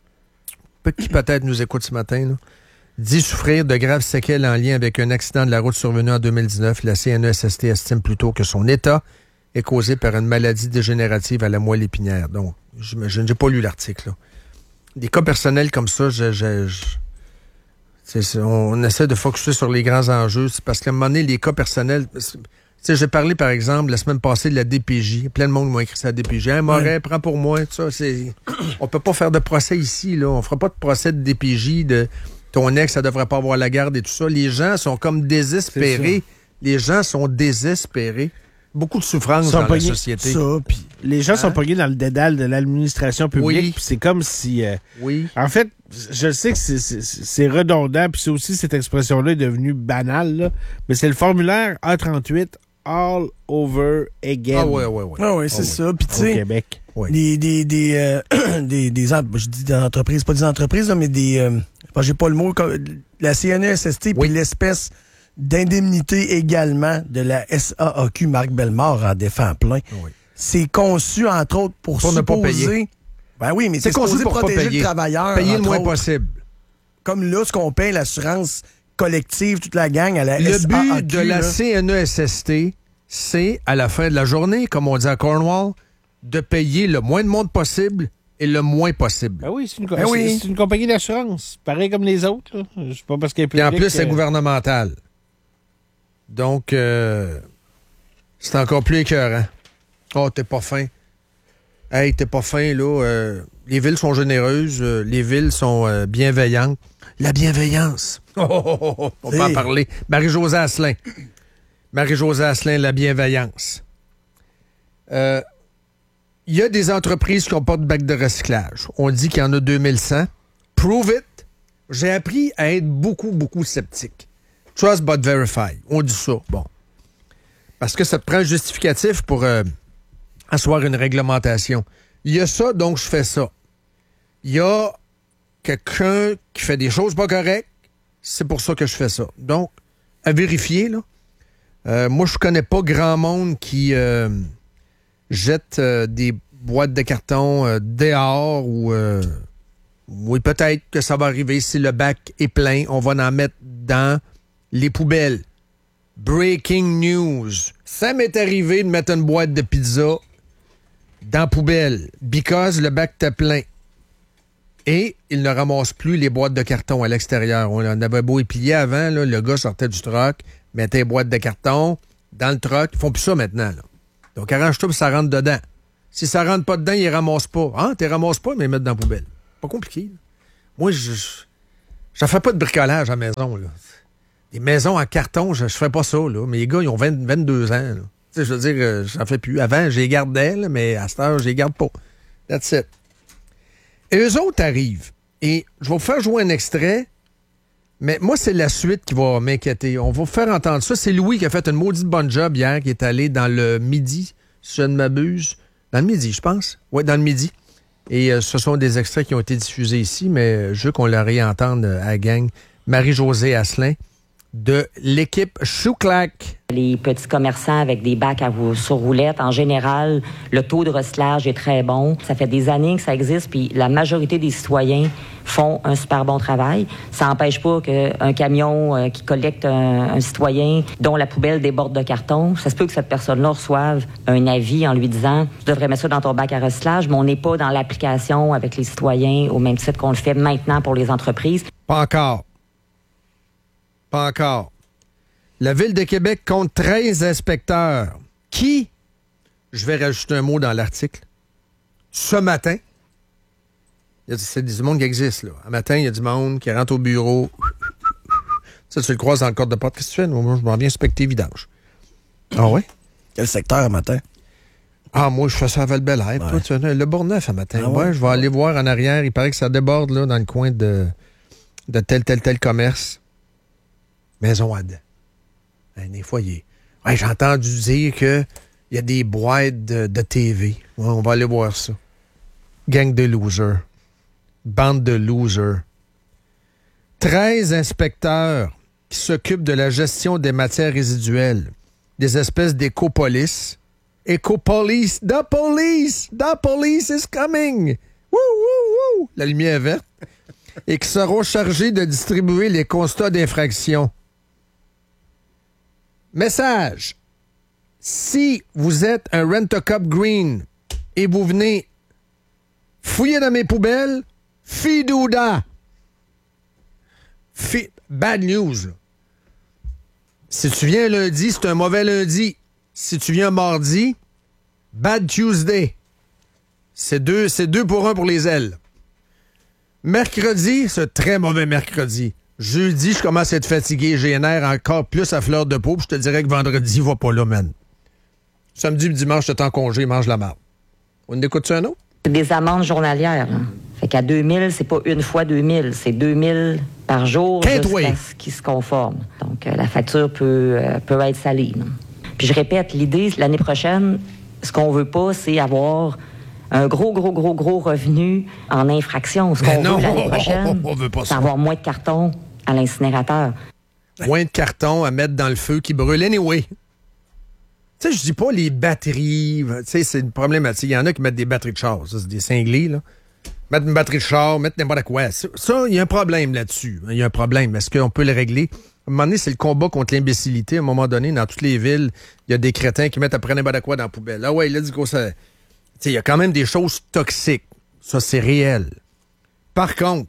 qui peut-être nous écoute ce matin, là, dit souffrir de graves séquelles en lien avec un accident de la route survenu en deux mille dix-neuf. La C N E S S T estime plutôt que son état est causé par une maladie dégénérative à la moelle épinière. Donc, je n'ai pas lu l'article. Là. Des cas personnels comme ça, je, je, je, c'est, c'est, on essaie de focusser sur les grands enjeux. C'est parce qu'à un moment donné, les cas personnels... J'ai parlé, par exemple, la semaine passée de la D P J. Plein de monde m'a écrit ça à la D P J. Hein, Moret, ouais. Prends pour moi. Ça, c'est... On peut pas faire de procès ici. Là. On fera pas de procès de D P J, de ton ex, ça devrait pas avoir la garde et tout ça. Les gens sont comme désespérés. Les gens sont désespérés. Beaucoup de souffrance dans pognés, la société. Ça, pis les gens hein? sont pognés dans le dédale de l'administration publique. Oui. Puis c'est comme si... Euh, oui. En fait, je sais que c'est, c'est, c'est redondant, puis c'est aussi cette expression-là est devenue banale, là, mais c'est le formulaire A trente-huit all over again. Ah ouais, ouais, ouais. Ah ouais, c'est oh, ça. Ouais. Puis tu sais, Québec. Ouais. des des des, euh, des des je dis des entreprises, pas des entreprises, là, mais des euh, j'ai pas le mot, la C N E S S T puis oui. L'espèce d'indemnité également de la S A A Q Marc Bellemare en défend plein. Oui. C'est conçu entre autres pour, pour supposer... ne pas payer. Ben oui, mais c'est, c'est conçu pour protéger pas payer. Le travailleur. Payer le moins autres. Possible. Comme là, ce qu'on paye l'assurance collective, toute la gang à la le S A A Q. Le but de la là. C N E S S T, c'est, à la fin de la journée, comme on dit à Cornwall, de payer le moins de monde possible et le moins possible. Ben oui, c'est une, ben c'est, oui. c'est une compagnie d'assurance, pareil comme les autres. Là. Je sais pas parce qu'elle est publique. Et en plus, c'est euh... gouvernemental. Donc, euh, c'est encore plus écœurant. Oh, t'es pas fin. Hey, t'es pas fin, là. Euh, les villes sont généreuses, euh, les villes sont euh, bienveillantes. La bienveillance. Oh, oh, oh, oh. On peut en parler. Marie-Josée Asselin. Marie-Josée Asselin, la bienveillance. Il euh, y a des entreprises qui n'ont pas de bac de recyclage. On dit qu'il y en a deux mille cent. Prove it. J'ai appris à être beaucoup, beaucoup sceptique. Trust but verify. On dit ça. Bon. Parce que ça te prend un justificatif pour euh, asseoir une réglementation. Il y a ça, donc je fais ça. Il y a quelqu'un qui fait des choses pas correctes, c'est pour ça que je fais ça. Donc, à vérifier, là. Euh, moi, je connais pas grand monde qui euh, jette euh, des boîtes de carton euh, dehors ou... Euh, oui, peut-être que ça va arriver si le bac est plein. On va en mettre dans les poubelles. Breaking news. Ça m'est arrivé de mettre une boîte de pizza dans la poubelle because le bac était plein. Et il ne ramasse plus les boîtes de carton à l'extérieur. On en avait beau épiler avant, là, le gars sortait du truck, mettait les boîtes de carton dans le truck. Ils font plus ça maintenant. Là. Donc arrange-toi puis ça rentre dedans. Si ça rentre pas dedans, ils ramassent pas. Ah, tu ramasses pas, mais ils mettent dans la poubelle. Pas compliqué. Là. Moi, je je fais pas de bricolage à la maison. Là. Des maisons en carton, je, je fais pas ça. Là. Mais les gars, ils ont vingt, vingt-deux ans. Là. Tu sais, je veux dire, euh, j'en fais plus. Avant, je les gardais, là, mais à cette heure, je les garde pas. That's it. Et eux autres arrivent. Et je vais vous faire jouer un extrait, mais moi, c'est la suite qui va m'inquiéter. On va vous faire entendre ça. C'est Louis qui a fait une maudite bonne job hier, qui est allé dans le Midi, si je ne m'abuse. Dans le Midi, je pense. Oui, dans le Midi. Et euh, ce sont des extraits qui ont été diffusés ici, mais je veux qu'on le réentende à la gang. Marie-Josée Asselin, de l'équipe Chouclac. Les petits commerçants avec des bacs à rou- sur roulettes, en général, le taux de recyclage est très bon. Ça fait des années que ça existe, puis la majorité des citoyens font un super bon travail. Ça n'empêche pas qu'un camion euh, qui collecte un, un citoyen dont la poubelle déborde de carton, ça se peut que cette personne-là reçoive un avis en lui disant « Tu devrais mettre ça dans ton bac à recyclage », mais on n'est pas dans l'application avec les citoyens au même titre qu'on le fait maintenant pour les entreprises. Pas encore. Pas encore. La Ville de Québec compte treize inspecteurs qui, je vais rajouter un mot dans l'article, ce matin, c'est du monde qui existe, là. Un matin, il y a du monde qui rentre au bureau. Ça, tu le croises dans le cadre de porte. Qu'est-ce que tu fais? Moi, je m'en viens inspecter vidange. Ah ouais? Quel secteur un matin? Ah, moi, je fais ça à Val-Bélair. Ouais. Toi, tu as le Bourgneuf un matin. Ah ouais, ouais? je vais aller voir en arrière. Il paraît que ça déborde, là, dans le coin de, de tel, tel, tel commerce. Maison Ad. Ben, des fois, il est... ouais, j'ai entendu dire qu'il y a des boîtes de, de T V. Ouais, on va aller voir ça. Gang de losers. Bande de losers. treize inspecteurs qui s'occupent de la gestion des matières résiduelles. Des espèces d'éco-police. Éco-police. The police! The police is coming! Woo, woo, woo! La lumière est verte. Et qui seront chargés de distribuer les constats d'infraction. Message. Si vous êtes un Rent-A-Cup Green et vous venez fouiller dans mes poubelles, fidouda. Fi- Bad news. Là. Si tu viens lundi, c'est un mauvais lundi. Si tu viens mardi, bad Tuesday. C'est deux, c'est deux pour un pour les ailes. Mercredi, c'est un très mauvais mercredi. Jeudi, je commence à être fatigué. J'ai un air encore plus à fleur de peau. Puis je te dirais que vendredi, va pas là, man. Samedi et dimanche, t'es en congé, mange la marde. On écoute-tu un autre? Des amendes journalières. Hein. Fait qu'à deux mille, c'est pas une fois deux mille, c'est deux mille par jour jusqu'à ce qui se conforme. Donc, euh, la facture peut, euh, peut être salée. Là. Puis je répète, l'idée, l'année prochaine, ce qu'on veut pas, c'est avoir un gros, gros, gros, gros revenu en infraction. Ce qu'on non, veut l'année prochaine, on veut pas c'est ça. avoir moins de carton à l'incinérateur. Moins de carton à mettre dans le feu qui brûle anyway. Tu sais, je dis pas les batteries. Tu sais, c'est une problématique. Il y en a qui mettent des batteries de char. Ça, c'est des cinglés, là. Mettre une batterie de char, mettre n'importe quoi. Ça, il y a un problème là-dessus. Il y a un problème. Est-ce qu'on peut le régler? À un moment donné, c'est le combat contre l'imbécilité. À un moment donné, dans toutes les villes, il y a des crétins qui mettent après n'importe quoi dans la poubelle. Ah ouais, là, du coup, ça... Tu sais, il y a quand même des choses toxiques. Ça, c'est réel. Par contre,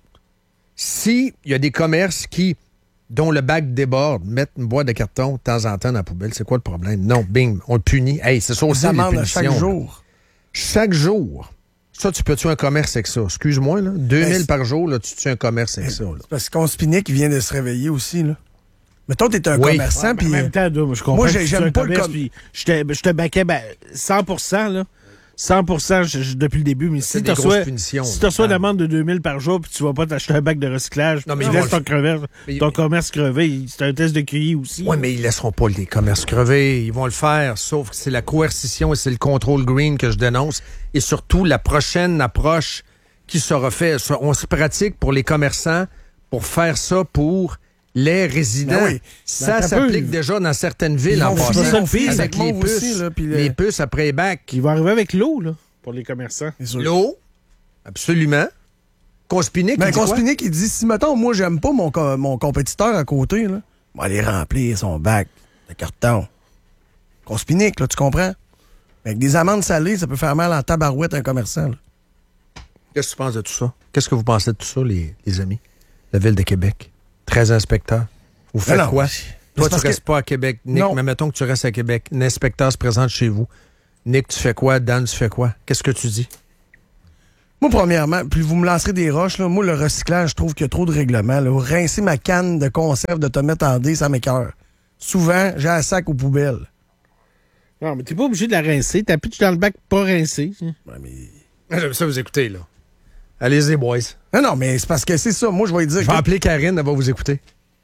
si il y a des commerces qui... dont le bac déborde, mettre une boîte de carton de temps en temps dans la poubelle, c'est quoi le problème? Non, bing, on le punit. Hey, c'est ça aussi, Ça les demande punitions. chaque jour. Chaque jour. Ça, tu peux tuer un commerce avec ça. Excuse-moi, là. deux mille Ben, par jour, là, tu tues un commerce avec ça. Là. Parce qu'on Spinic vient de se réveiller aussi, là. Mettons, t'es un Oui. commerçant, Ouais, puis... en même temps, moi, je comprends. Moi, que j'ai- tu j'aime sois un pas le commerce, com- puis Je te, je te baquais ben, cent pour cent, là. cent pour cent je- je- depuis le début. Mais C'est si des tu grosses reçois, punitions, si là. tu reçois une Ah. amende de deux mille par jour, puis tu vas pas t'acheter un bac de recyclage, Non, mais tu ils laisses vont ton, crever, Mais- ton commerce crever. C'est un test de Q I aussi. Oui, mais ils laisseront pas les commerces crever. Ils vont le faire, sauf que c'est la coercition et c'est le contrôle green que je dénonce. Et surtout, la prochaine approche qui sera faite, on se pratique pour les commerçants pour faire ça pour les résidents. Ben oui. Ça Ben, t'as s'applique peu. déjà dans certaines villes Ils en vont passant. filer- Avec filer les Sac-Mauve puces, aussi, là, puis le- les puces après bac. Il va arriver avec l'eau, là, pour les commerçants. C'est sûr. L'eau, absolument. Conspinic, Mais il dit quoi? Conspinic, il dit, si, mettons, moi, j'aime pas mon, co- mon compétiteur à côté, là, on va aller remplir son bac de carton. Conspinic, là, tu comprends? Avec des amendes salées, ça peut faire mal en tabarouette à un commerçant, là. Qu'est-ce que tu penses de tout ça? Qu'est-ce que vous pensez de tout ça, les, les amis? La Ville de Québec. treize inspecteurs. Vous faites non, quoi? mais- Toi, c'est tu parce restes que- pas à Québec. Nick, Non. mais mettons que tu restes à Québec. Un inspecteur se présente chez vous. Nick, tu fais quoi? Dan, tu fais quoi? Qu'est-ce que tu dis? Moi, premièrement, puis vous me lancerez des roches, là, moi, le recyclage, je trouve qu'il y a trop de règlements. Là. Rincer ma canne de conserve de tomates en dés, ça m'écoeure. Souvent, j'ai un sac aux poubelles. Non, mais t'es pas obligé de la rincer. T'as pitché dans le bac pas rincé. Ouais, mais... J'aime ça vous écouter, là. Allez-y, boys. Non, non, mais c'est parce que c'est ça. Moi, je vais lui dire... Je vais appeler Karine, elle va vous écouter.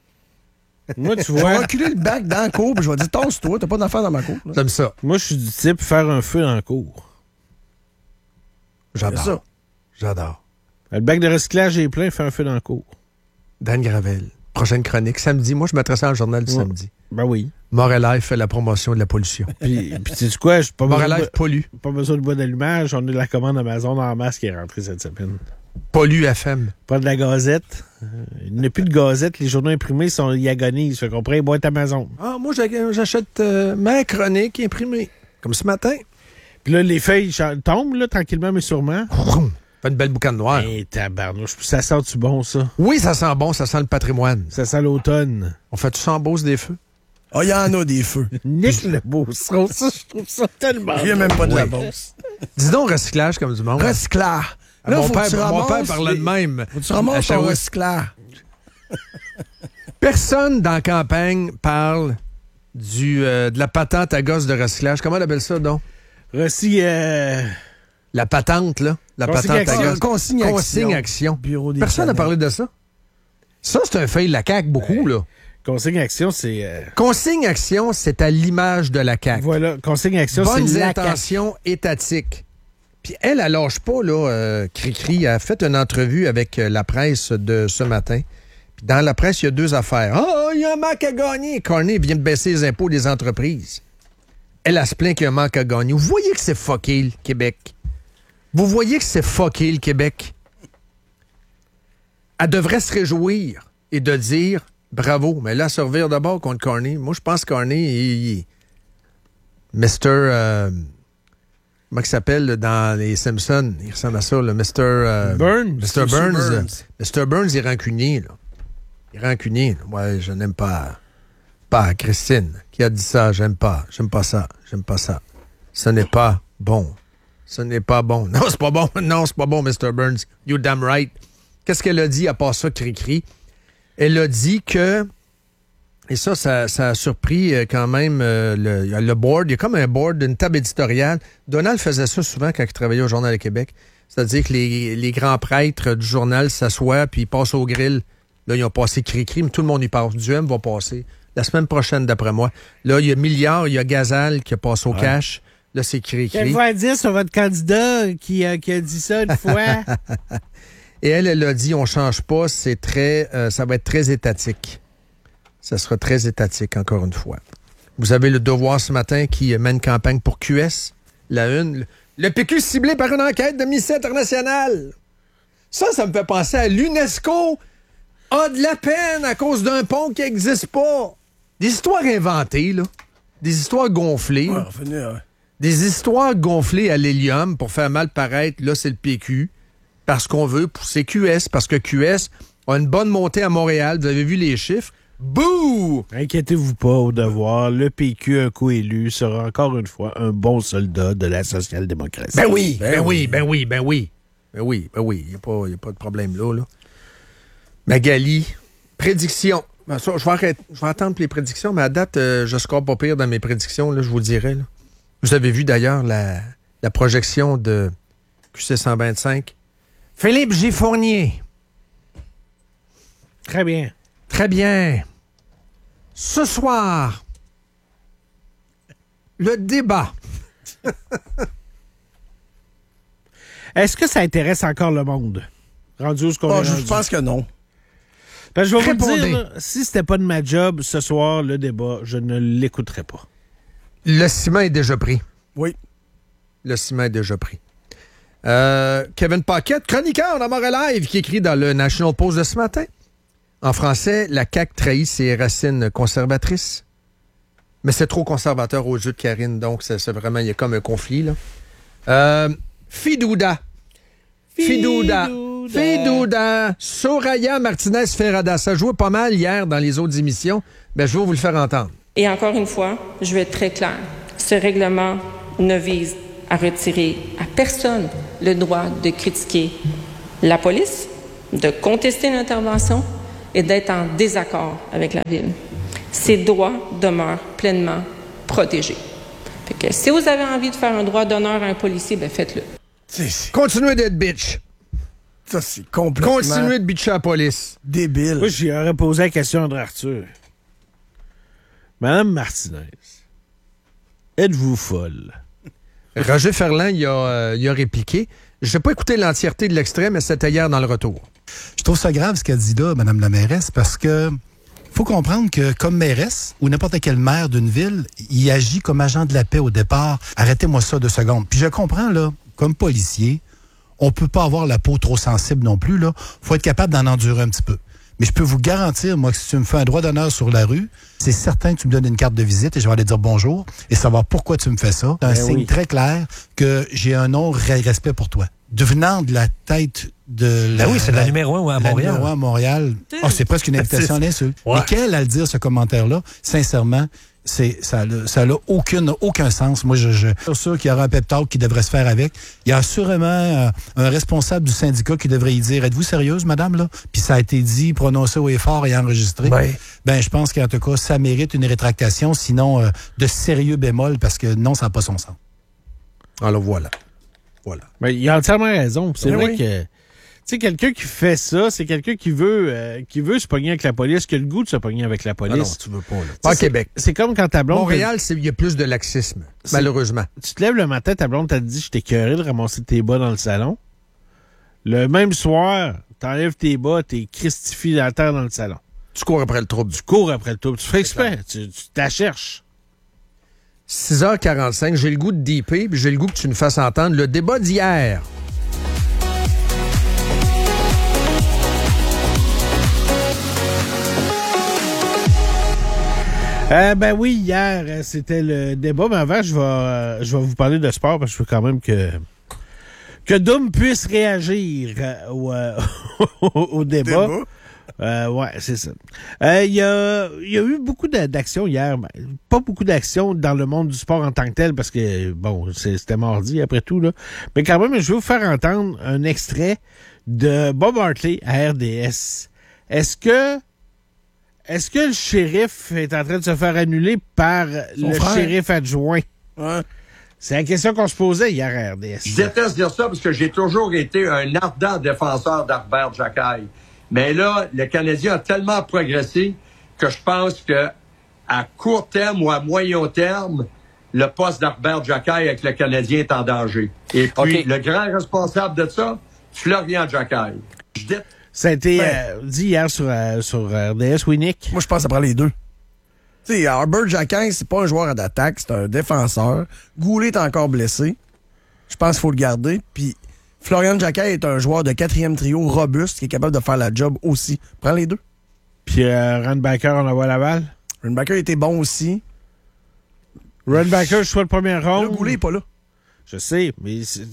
Moi, tu Je vais vois, reculer le bac dans la cour, puis je vais dire, tasse-toi, t'as pas d'affaires dans ma cour. là. J'aime ça. moi, je suis du type faire un feu dans le cours. C'est ça. J'adore. J'adore. Le bac de recyclage est plein, fait un feu dans le cours. Dan Gravel. Prochaine chronique, samedi. Moi, je mettrais ça dans le journal du ouais. samedi. Ben oui. Montréal fait la promotion de la pollution. Puis, puis tu sais quoi? J'ai pas besoin Montréal de, pollue. pas besoin de bois d'allumage. On a de la commande Amazon en masse qui est rentrée cette semaine. Pollue F M. Pas de la gazette. Euh, il n'y a plus de gazette. Les journaux imprimés sont, ils agonisent. Fait qu'on prend les boîtes Amazon. Ah, moi, j'achète euh, ma chronique imprimée. Comme ce matin. Puis là, les feuilles tombent, là, tranquillement, mais sûrement. Fait une belle boucane noire. Hé, tabarnouche. Ça sent-tu bon, ça? Oui, ça sent bon, ça sent le patrimoine. Ça sent l'automne. On fait tout ça en Beauce des feux? Ah, oh, il y en a des feux. Nique le Beauceron. Ça, je trouve ça tellement Il n'y a même pas de oui. la Beauce. Dis donc recyclage comme du monde. Recyclage. Ah, Là, mon, faut père, que tu mon père ramasses parlait les- de même. Faut que tu ramasses À ton Shaw- recyclage. Personne dans la campagne parle du, euh, de la patente à gosse de recyclage. Comment on appelle ça, donc? Rossi, euh... La patente, là. La Consigne patente à action. gosse. Consigne action. Consigne action. Bureau des Personne n'a planètes. parlé de ça. Ça, c'est un fait de la C A Q, beaucoup, là. Consigne Action, c'est... euh, Consigne action, c'est à l'image de la C A Q. Voilà, Consigne Action, c'est Bonnes la intentions étatiques. Puis elle, elle lâche pas, là, euh, Cricri. Elle a fait une entrevue avec euh, la presse de ce matin. Puis dans la presse, il y a deux affaires. Ah, il y a un manque à gagner. Carney vient de baisser les impôts des entreprises. Elle, elle se plaint qu'il y a un manque à gagner. Vous voyez que c'est fucké, le Québec. Vous voyez que c'est fucké, le Québec. Elle devrait se réjouir et de dire bravo. Mais là, servir d'abord contre Carney. Moi, je pense que Carney, il, il... mister Euh, comment il s'appelle là, dans les Simpsons? Il ressemble à ça, le mister Euh, Burns. mister Burns. Burns. euh, mister Burns, il est rancunier, là. Il est rancunier. Là. Ouais, je n'aime pas... Pas Christine qui a dit ça. J'aime pas. J'aime pas ça. J'aime pas ça. Ce n'est pas bon. Ce n'est pas bon. Non, c'est pas bon. Non, c'est pas bon, mister Burns. You damn right. Qu'est-ce qu'elle a dit à part ça, Cricri? Elle a dit que, et ça, ça, ça a surpris euh, quand même euh, le, le board. Il y a comme un board, une table éditoriale. Donald faisait ça souvent quand il travaillait au Journal de Québec. C'est-à-dire que les, les grands prêtres du journal s'assoient puis ils passent au grill. Là, ils ont passé Cricri, mais tout le monde y passe. Duhem va passer la semaine prochaine, d'après moi. Là, il y a Milliard, il y a Gazal qui a passé au ouais. cash. Là, c'est Cricri. Qu'elle va dire sur votre candidat qui, euh, qui a dit ça une fois? Et elle, elle a dit, on change pas, c'est très, euh, ça va être très étatique. Ça sera très étatique, encore une fois. Vous avez le Devoir ce matin qui mène campagne pour Q S, la une. Le P Q ciblé par une enquête de Amnesty International. Ça, ça me fait penser à l'UNESCO a de la peine à cause d'un pont qui n'existe pas. Des histoires inventées, là. Des histoires gonflées. Ouais, revenez, ouais. Des histoires gonflées à l'hélium pour faire mal paraître, là, c'est le P Q. Parce qu'on veut pousser Q S, parce que Q S a une bonne montée à Montréal. Vous avez vu les chiffres? Bouh! Inquiétez-vous pas, au Devoir. Le P Q, un co-élu, sera encore une fois un bon soldat de la social-démocratie. Ben oui, ben, ben oui, ben oui, ben oui. Ben oui, ben oui. Il n'y a, a pas de problème là, là. Magali, prédiction. Ben, ça, je, vais arrêter, je vais attendre les prédictions, mais à date, euh, je score pas pire dans mes prédictions, là, je vous le dirai. Là. Vous avez vu d'ailleurs la, la projection de Q C cent vingt-cinq. Philippe G. Fournier. Très bien. Très bien. Ce soir, le débat. Est-ce que ça intéresse encore le monde? Rendu où ce qu'on oh, est je rendu? pense que non. Ben, je vais Répondez. vous dire, là, si c'était pas de ma job ce soir, le débat, je ne l'écouterais pas. Le ciment est déjà pris. Oui. Le ciment est déjà pris. Euh, Kevin Paquette, chroniqueur dans Montréal Live, qui écrit dans le National Post de ce matin. En français, la C A Q trahit ses racines conservatrices. Mais c'est trop conservateur aux yeux de Karine, donc c'est, c'est vraiment, il y a comme un conflit, là. Euh, Fidouda. Fidouda. Fidouda. Soraya Martinez-Ferrada. Ça jouait pas mal hier dans les autres émissions. Ben, je vais vous le faire entendre. Et encore une fois, je vais être très clair. Ce règlement ne vise à retirer à personne le droit de critiquer la police, de contester l'intervention et d'être en désaccord avec la ville. Ces droits demeurent pleinement protégés. Fait que si vous avez envie de faire un droit d'honneur à un policier, ben faites-le. C'est, c'est, Continuez d'être bitch. ça, c'est complètement Continuez de bitcher à la police. débile. Moi, j'y aurais posé la question à André Arthur. Madame Martinez, êtes-vous folle? Roger Ferland, il a, euh, il a répliqué. Je n'ai pas écouté l'entièreté de l'extrait, mais c'était hier dans le retour. Je trouve ça grave ce qu'elle dit là, Mme la mairesse, parce que faut comprendre que comme mairesse ou n'importe quel maire d'une ville, il agit comme agent de la paix au départ. Arrêtez-moi ça deux secondes. Puis je comprends, là, comme policier, on peut pas avoir la peau trop sensible non plus, là. Faut être capable d'en endurer un petit peu. Mais je peux vous garantir, moi, que si tu me fais un droit d'honneur sur la rue, c'est certain que tu me donnes une carte de visite et je vais aller dire bonjour et savoir pourquoi tu me fais ça. C'est un Ben signe oui. très clair que j'ai un non respect pour toi. Devenant de la tête de la... Ben oui, c'est la numéro un à la Montréal. numéro un à Montréal. Oh, c'est presque une invitation à l'insulte. Ouais. Mais qu'elle, à le dire, ce commentaire-là, sincèrement, c'est, ça n'a ça n'a aucune, aucun sens. Moi, je, je suis sûr qu'il y aura un pep talk qui devrait se faire avec. Il y a sûrement euh, un responsable du syndicat qui devrait y dire, êtes-vous sérieuse, madame, là? Puis ça a été dit, prononcé haut et fort et enregistré. Ouais. Ben, je pense qu'en tout cas, ça mérite une rétractation, sinon euh, de sérieux bémol, parce que non, ça n'a pas son sens. Alors voilà. Voilà. Ben, il a entièrement raison. C'est Ben vrai oui. que, tu sais, quelqu'un qui fait ça, c'est quelqu'un qui veut, euh, qui veut se pogner avec la police, qui a le goût de se pogner avec la Ah police. non, tu veux pas, là. Tu Pas à sais, c'est- Québec. C'est comme quand ta blonde. Montréal, c'est- il y a plus de laxisme, C'est- malheureusement. Tu te lèves le matin, ta blonde t'a dit, je t'ai cœuré de ramasser tes bas dans le salon. Le même soir, t'enlèves tes bas, t'es christifié la terre dans le salon. Tu cours après le trouble. Tu cours après le tour. Tu fais exprès. Tu, tu t'as cherches. six heures quarante-cinq, j'ai le goût de deeper, puis j'ai le goût que tu nous fasses entendre le débat d'hier. Euh, ben oui, hier, euh, c'était le débat, mais avant, je vais, euh, je vais vous parler de sport parce que je veux quand même que que Doom puisse réagir euh, au, euh, au débat. Débat. Euh, ouais, c'est ça. Euh, Il y, a, il y a eu beaucoup d'a- d'actions hier. Ben, pas beaucoup d'actions dans le monde du sport en tant que tel, parce que, bon, c'est- c'était mardi après tout, là. Mais quand même, je vais vous faire entendre un extrait de Bob Hartley à R D S. Est-ce que est-ce que le shérif est en train de se faire annuler par Son le frère. shérif adjoint? Ouais. C'est la question qu'on se posait hier à R D S. Je déteste dire ça parce que j'ai toujours été un ardent défenseur d'Arbert Jacquet. Mais là, le Canadien a tellement progressé que je pense que à court terme ou à moyen terme, le poste d'Arbert Jacquet avec le Canadien est en danger. Et puis, OK. le grand responsable de ça, Florian Jacquet. Je dé- Ça a été Ben. euh, dit hier sur, euh, sur R D S, oui, Nick? Moi, je pense que ça prend les deux. Tu sais, Albert Jacquin, c'est pas un joueur d'attaque, c'est un défenseur. Goulet est encore blessé. Je pense qu'il faut le garder. Puis Florian Jacquin est un joueur de quatrième trio robuste qui est capable de faire la job aussi. Prends les deux. Puis euh, Runbacker, on envoie Laval. Runbacker était bon aussi. Runbacker, je choix de première Là, ronde. Goulet est pas là. Je sais, mais c'est-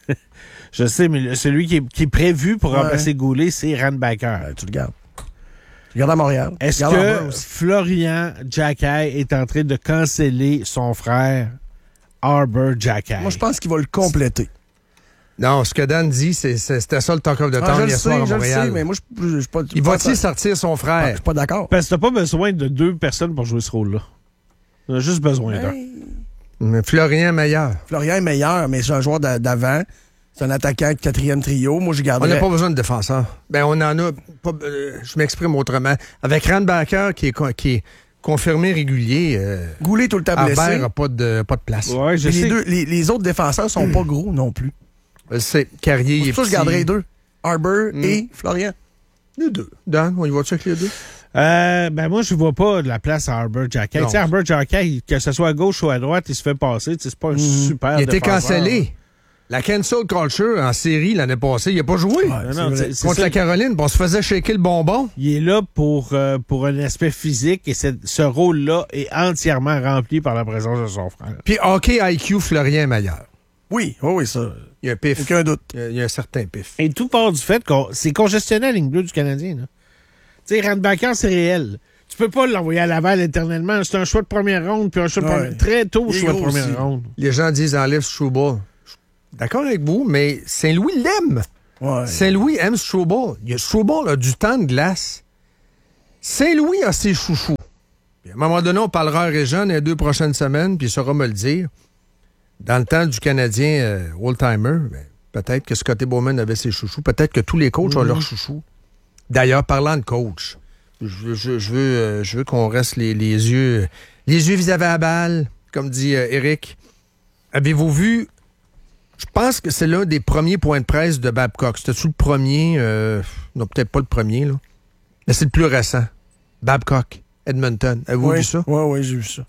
je sais, mais le- celui qui est, qui est prévu pour Ouais. remplacer Goulet, c'est Runbacker. Ben, tu le gardes. Tu le gardes à Montréal. Est-ce Tu le gardes en bas que aussi. Florian Jacquet est en train de canceller son frère Arbor Jacquet? Moi, je pense qu'il va le compléter. Non, ce que Dan dit, c'est, c'est- c'était ça le talk of the Ah, town je le hier soir sais, à je le Montréal. sais, mais moi, je je- je suis pas... Il pas- va-t-il sortir son Ah, frère? Je suis pas d'accord. Parce que t'as pas besoin de deux personnes pour jouer ce rôle-là. On a juste besoin d'un. Hey, Mais Florian meilleur. Florian est meilleur, mais c'est un joueur d'a- d'avant. C'est un attaquant de quatrième trio. Moi, je On garderais... n'a pas besoin de défenseur. Ben, on en a pas. euh, je m'exprime autrement. Avec Randbacker qui est, co- qui est confirmé régulier, euh, Goulet tout le temps blessé. Albert n'a pas de, pas de place. Ouais, je Puis sais. les, deux, les, les autres défenseurs sont pas gros non plus. C'est Carrier, il est Pour ça, je petit. garderais les deux. Arbor Mm. et Florian. Les deux. Dan, on y va-tu avec les deux? Euh, ben moi, je vois pas de la place à Arbor Jacquet. Non. Tu sais, Arbor Jacquet, que ce soit à gauche ou à droite, il se fait passer. Tu sais, c'est pas un super Il était défenseur. cancellé. La cancel culture en série l'année passée, il n'a pas joué. Ouais, Non, c'est non, vrai. c'est- c'est Contre ça. la Caroline, on se faisait shaker le bonbon. Il est là pour, euh, pour un aspect physique et c'est- ce rôle-là est entièrement rempli par la présence de son frère. Puis hockey I Q, Florian est meilleur. Oui, oui, oui, ça. Il y a un pif. Aucun doute. Il y a, il y a un certain pif. Et tout part du fait que c'est congestionné à la ligne bleue du Canadien. là. Tu sais, Randbacker, c'est réel. Tu peux pas l'envoyer à Laval éternellement. C'est un choix de première ronde, puis un choix de Ouais. première... Très tôt, Il est choix de gros première aussi. ronde. Les gens disent enlève Struble. Je suis d'accord avec vous, mais Saint-Louis l'aime. Ouais. Saint-Louis aime Struble. Il y a Struble a du temps de glace. Saint-Louis a ses chouchous. Puis à un moment donné, on parlera à Réjean les deux prochaines semaines, puis il saura me le dire. Dans le temps du Canadien euh, old-timer, ben, peut-être que Scotty Bowman avait ses chouchous. Peut-être que tous les coachs ont leurs chouchous. D'ailleurs, parlant de coach, je, je- je veux, euh, je veux qu'on reste les, les yeux les yeux vis-à-vis à la balle, comme dit euh, Eric. Avez-vous vu Je pense que c'est l'un des premiers points de presse de Babcock. C'était-tu le premier? Euh, non, peut-être pas le premier, là. Mais c'est le plus récent. Babcock, Edmonton. Avez-vous oui. vu ça? Oui, oui, j'ai vu ça.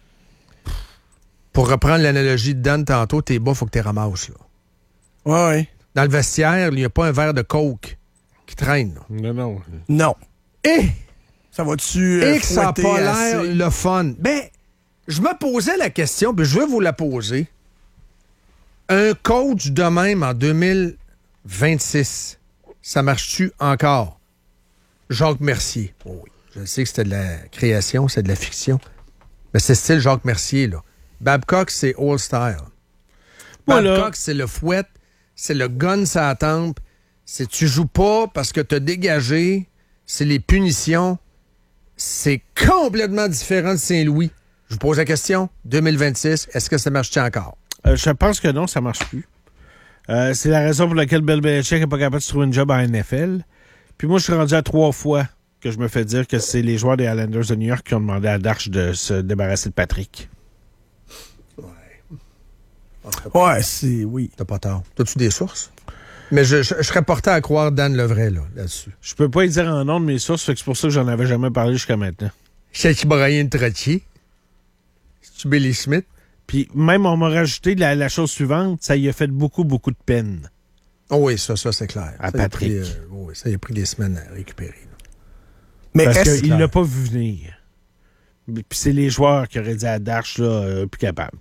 Pour reprendre l'analogie de Dan tantôt, t'es bas, faut que t'es ramasses, là. Oui, oui. Dans le vestiaire, il n'y a pas un verre de coke qui traîne, là. Non, non. Non. Et, ça va-tu euh, et que ça n'a fouetter pas l'air assez? le fun. Ben, je me posais la question, puis je vais vous la poser. Un coach de même en deux mille vingt-six, ça marche-tu encore? Jacques Mercier. Oh oui, je sais que c'était de la création, c'est de la fiction. Mais c'est style Jacques Mercier, là. Babcock, c'est old style. Voilà. Babcock, c'est le fouet, c'est le gun sur la tempe. C'est tu joues pas parce que t'as dégagé. C'est les punitions. C'est complètement différent de Saint-Louis. Je vous pose la question. deux mille vingt-six, est-ce que ça marche-t-il encore? Euh, je pense que non, ça marche plus. Euh, c'est la raison pour laquelle Bill Belichick n'est pas capable de se trouver une job en N F L. Puis moi, je suis rendu à trois fois que je me fais dire que c'est les joueurs des Islanders de New York qui ont demandé à Darche de se débarrasser de Patrick. Ouais, c'est... Oui. T'as pas tort. T'as-tu des sources? Mais je, je, je serais porté à croire Dan Levray, là, là-dessus. Je peux pas y dire en nom de mes sources, fait que c'est pour ça que j'en avais jamais parlé jusqu'à maintenant. C'est-tu Brian Trottier? C'est-tu Billy Smith? Puis même, on m'a rajouté la, la chose suivante, ça y a fait beaucoup, beaucoup de peine. Oh oui, ça, ça, c'est clair. À ça Patrick. A pris, euh, oui, ça a pris des semaines à récupérer. Là. Mais Parce est-ce qu'il l'a pas vu venir. Puis c'est les joueurs qui auraient dit à Darche, là, euh, plus capable.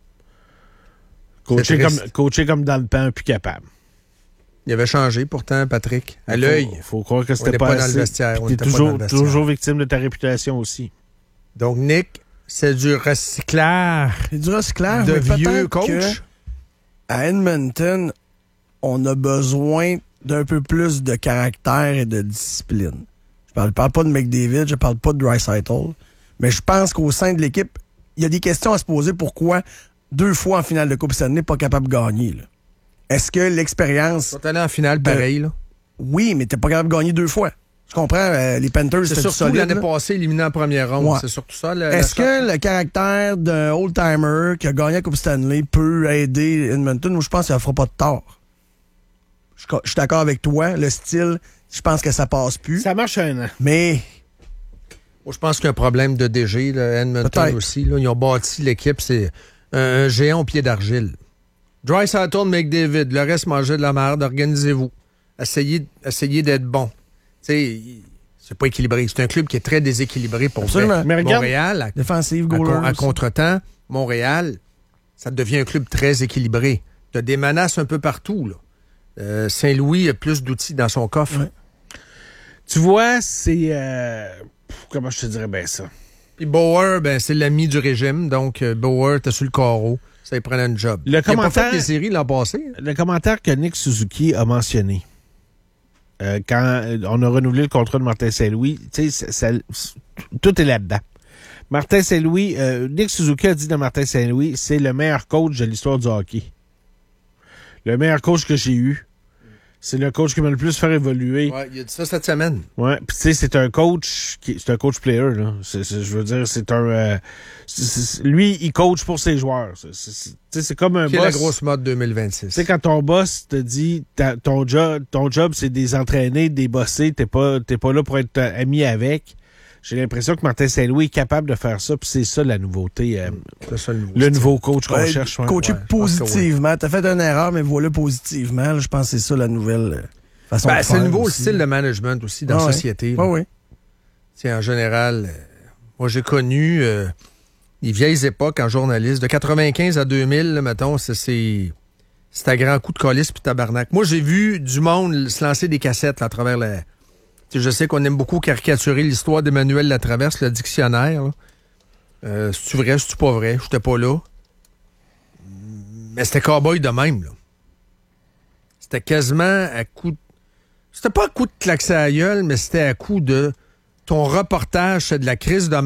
Coacher comme, coacher comme dans le pan, plus capable. Il avait changé, pourtant, Patrick. À l'œil. Il faut croire que c'était pas, pas, pas assez. dans le vestiaire. T'es toujours, toujours victime de ta réputation aussi. Donc, Nick, c'est du recyclage. C'est du recyclage, de mais vieux coach. coach. À Edmonton, on a besoin d'un peu plus de caractère et de discipline. Je parle, parle pas de McDavid, je parle pas de Draisaitl, mais je pense qu'au sein de l'équipe, il y a des questions à se poser. Pourquoi deux fois en finale de Coupe Stanley, pas capable de gagner, là? Est-ce que l'expérience... Ils sont allés en finale pareil, là. Oui, mais t'es pas capable de gagner deux fois. Je comprends, euh, les Panthers, c'est c'était surtout solide, l'année là. passée, éliminé en première ronde. Ouais. C'est surtout ça. Le, Est-ce que le caractère d'un old-timer qui a gagné la Coupe Stanley peut aider Edmonton? Moi, je pense que ça ne fera pas de tort. Je, je suis d'accord avec toi. Le style, je pense que ça passe plus. Ça marche un an. Mais... Moi, je pense qu'il y a un problème de D G, là, Edmonton Peut-être. aussi. Là. Ils ont bâti l'équipe, c'est un, un géant au pied d'argile. Draisaitl, McDavid, le reste mangeait de la merde. Organisez-vous. Essayez, essayez d'être bon. Tu sais, c'est pas équilibré. C'est un club qui est très déséquilibré pour Absolument. vrai. Mais regarde, Montréal, à, Défensive, à, goalers. con- à contre-temps, Montréal, ça devient un club très équilibré. Tu as des menaces un peu partout. Là. Euh, Saint-Louis a plus d'outils dans son coffre. Ouais. Tu vois, c'est... Euh, comment je te dirais bien ça? Puis Bauer, ben, c'est l'ami du régime. Donc, euh, Bauer, t'es sur le carreau. Ça y prenait un job. Le Il a pas commentaire- fait des séries l'an passé. Le commentaire que Nick Suzuki a mentionné, euh, quand on a renouvelé le contrat de Martin Saint-Louis, tu sais, ça- ça- tout est là-dedans. Martin Saint-Louis, euh, Nick Suzuki a dit de Martin Saint-Louis, c'est le meilleur coach de l'histoire du hockey. Le meilleur coach que j'ai eu. C'est le coach qui m'a le plus fait évoluer. Ouais, il a dit ça cette semaine. Ouais, puis tu sais, c'est un coach qui c'est un coach player là. C'est, c'est- je veux dire, c'est un euh, c'est- c'est- lui, il coach pour ses joueurs. C'est, c'est, c'est- tu sais, c'est comme un Qui est boss. la grosse mode deux mille vingt-six. Tu sais, quand ton boss te dit ta- ton job, ton job, c'est de les entraîner, de les bosser, t'es pas, t'es pas là pour être ami avec. J'ai l'impression que Martin Saint-Louis est capable de faire ça, puis c'est ça la nouveauté. euh, C'est ça, le nouveau le style. nouveau coach qu'on Ouais, cherche. ouais. coacher Ouais, je pense que positivement. T'as fait une erreur, mais voilà positivement. Là, je pense que c'est ça la nouvelle euh, façon Ben, de c'est faire le nouveau aussi. style de management aussi dans Ah la ouais. société. Oui, là. oui. Tu sais, en général, euh, moi, j'ai connu euh, les vieilles époques en journaliste. De quatre-vingt-quinze à deux mille, là, mettons, c'est, c'est, c'est à grand coup de colis puis tabarnak. Moi, j'ai vu du monde se lancer des cassettes là, à travers la... Tu sais, je sais qu'on aime beaucoup caricaturer l'histoire d'Emmanuel Latraverse, le dictionnaire. Là. Euh, c'est-tu vrai, c'est-tu pas vrai? J'étais pas là. Mais c'était cowboy de même, là. C'était quasiment à coup de... C'était pas à coup de klaxer à la gueule, mais c'était à coup de... Ton reportage, c'est de la crise de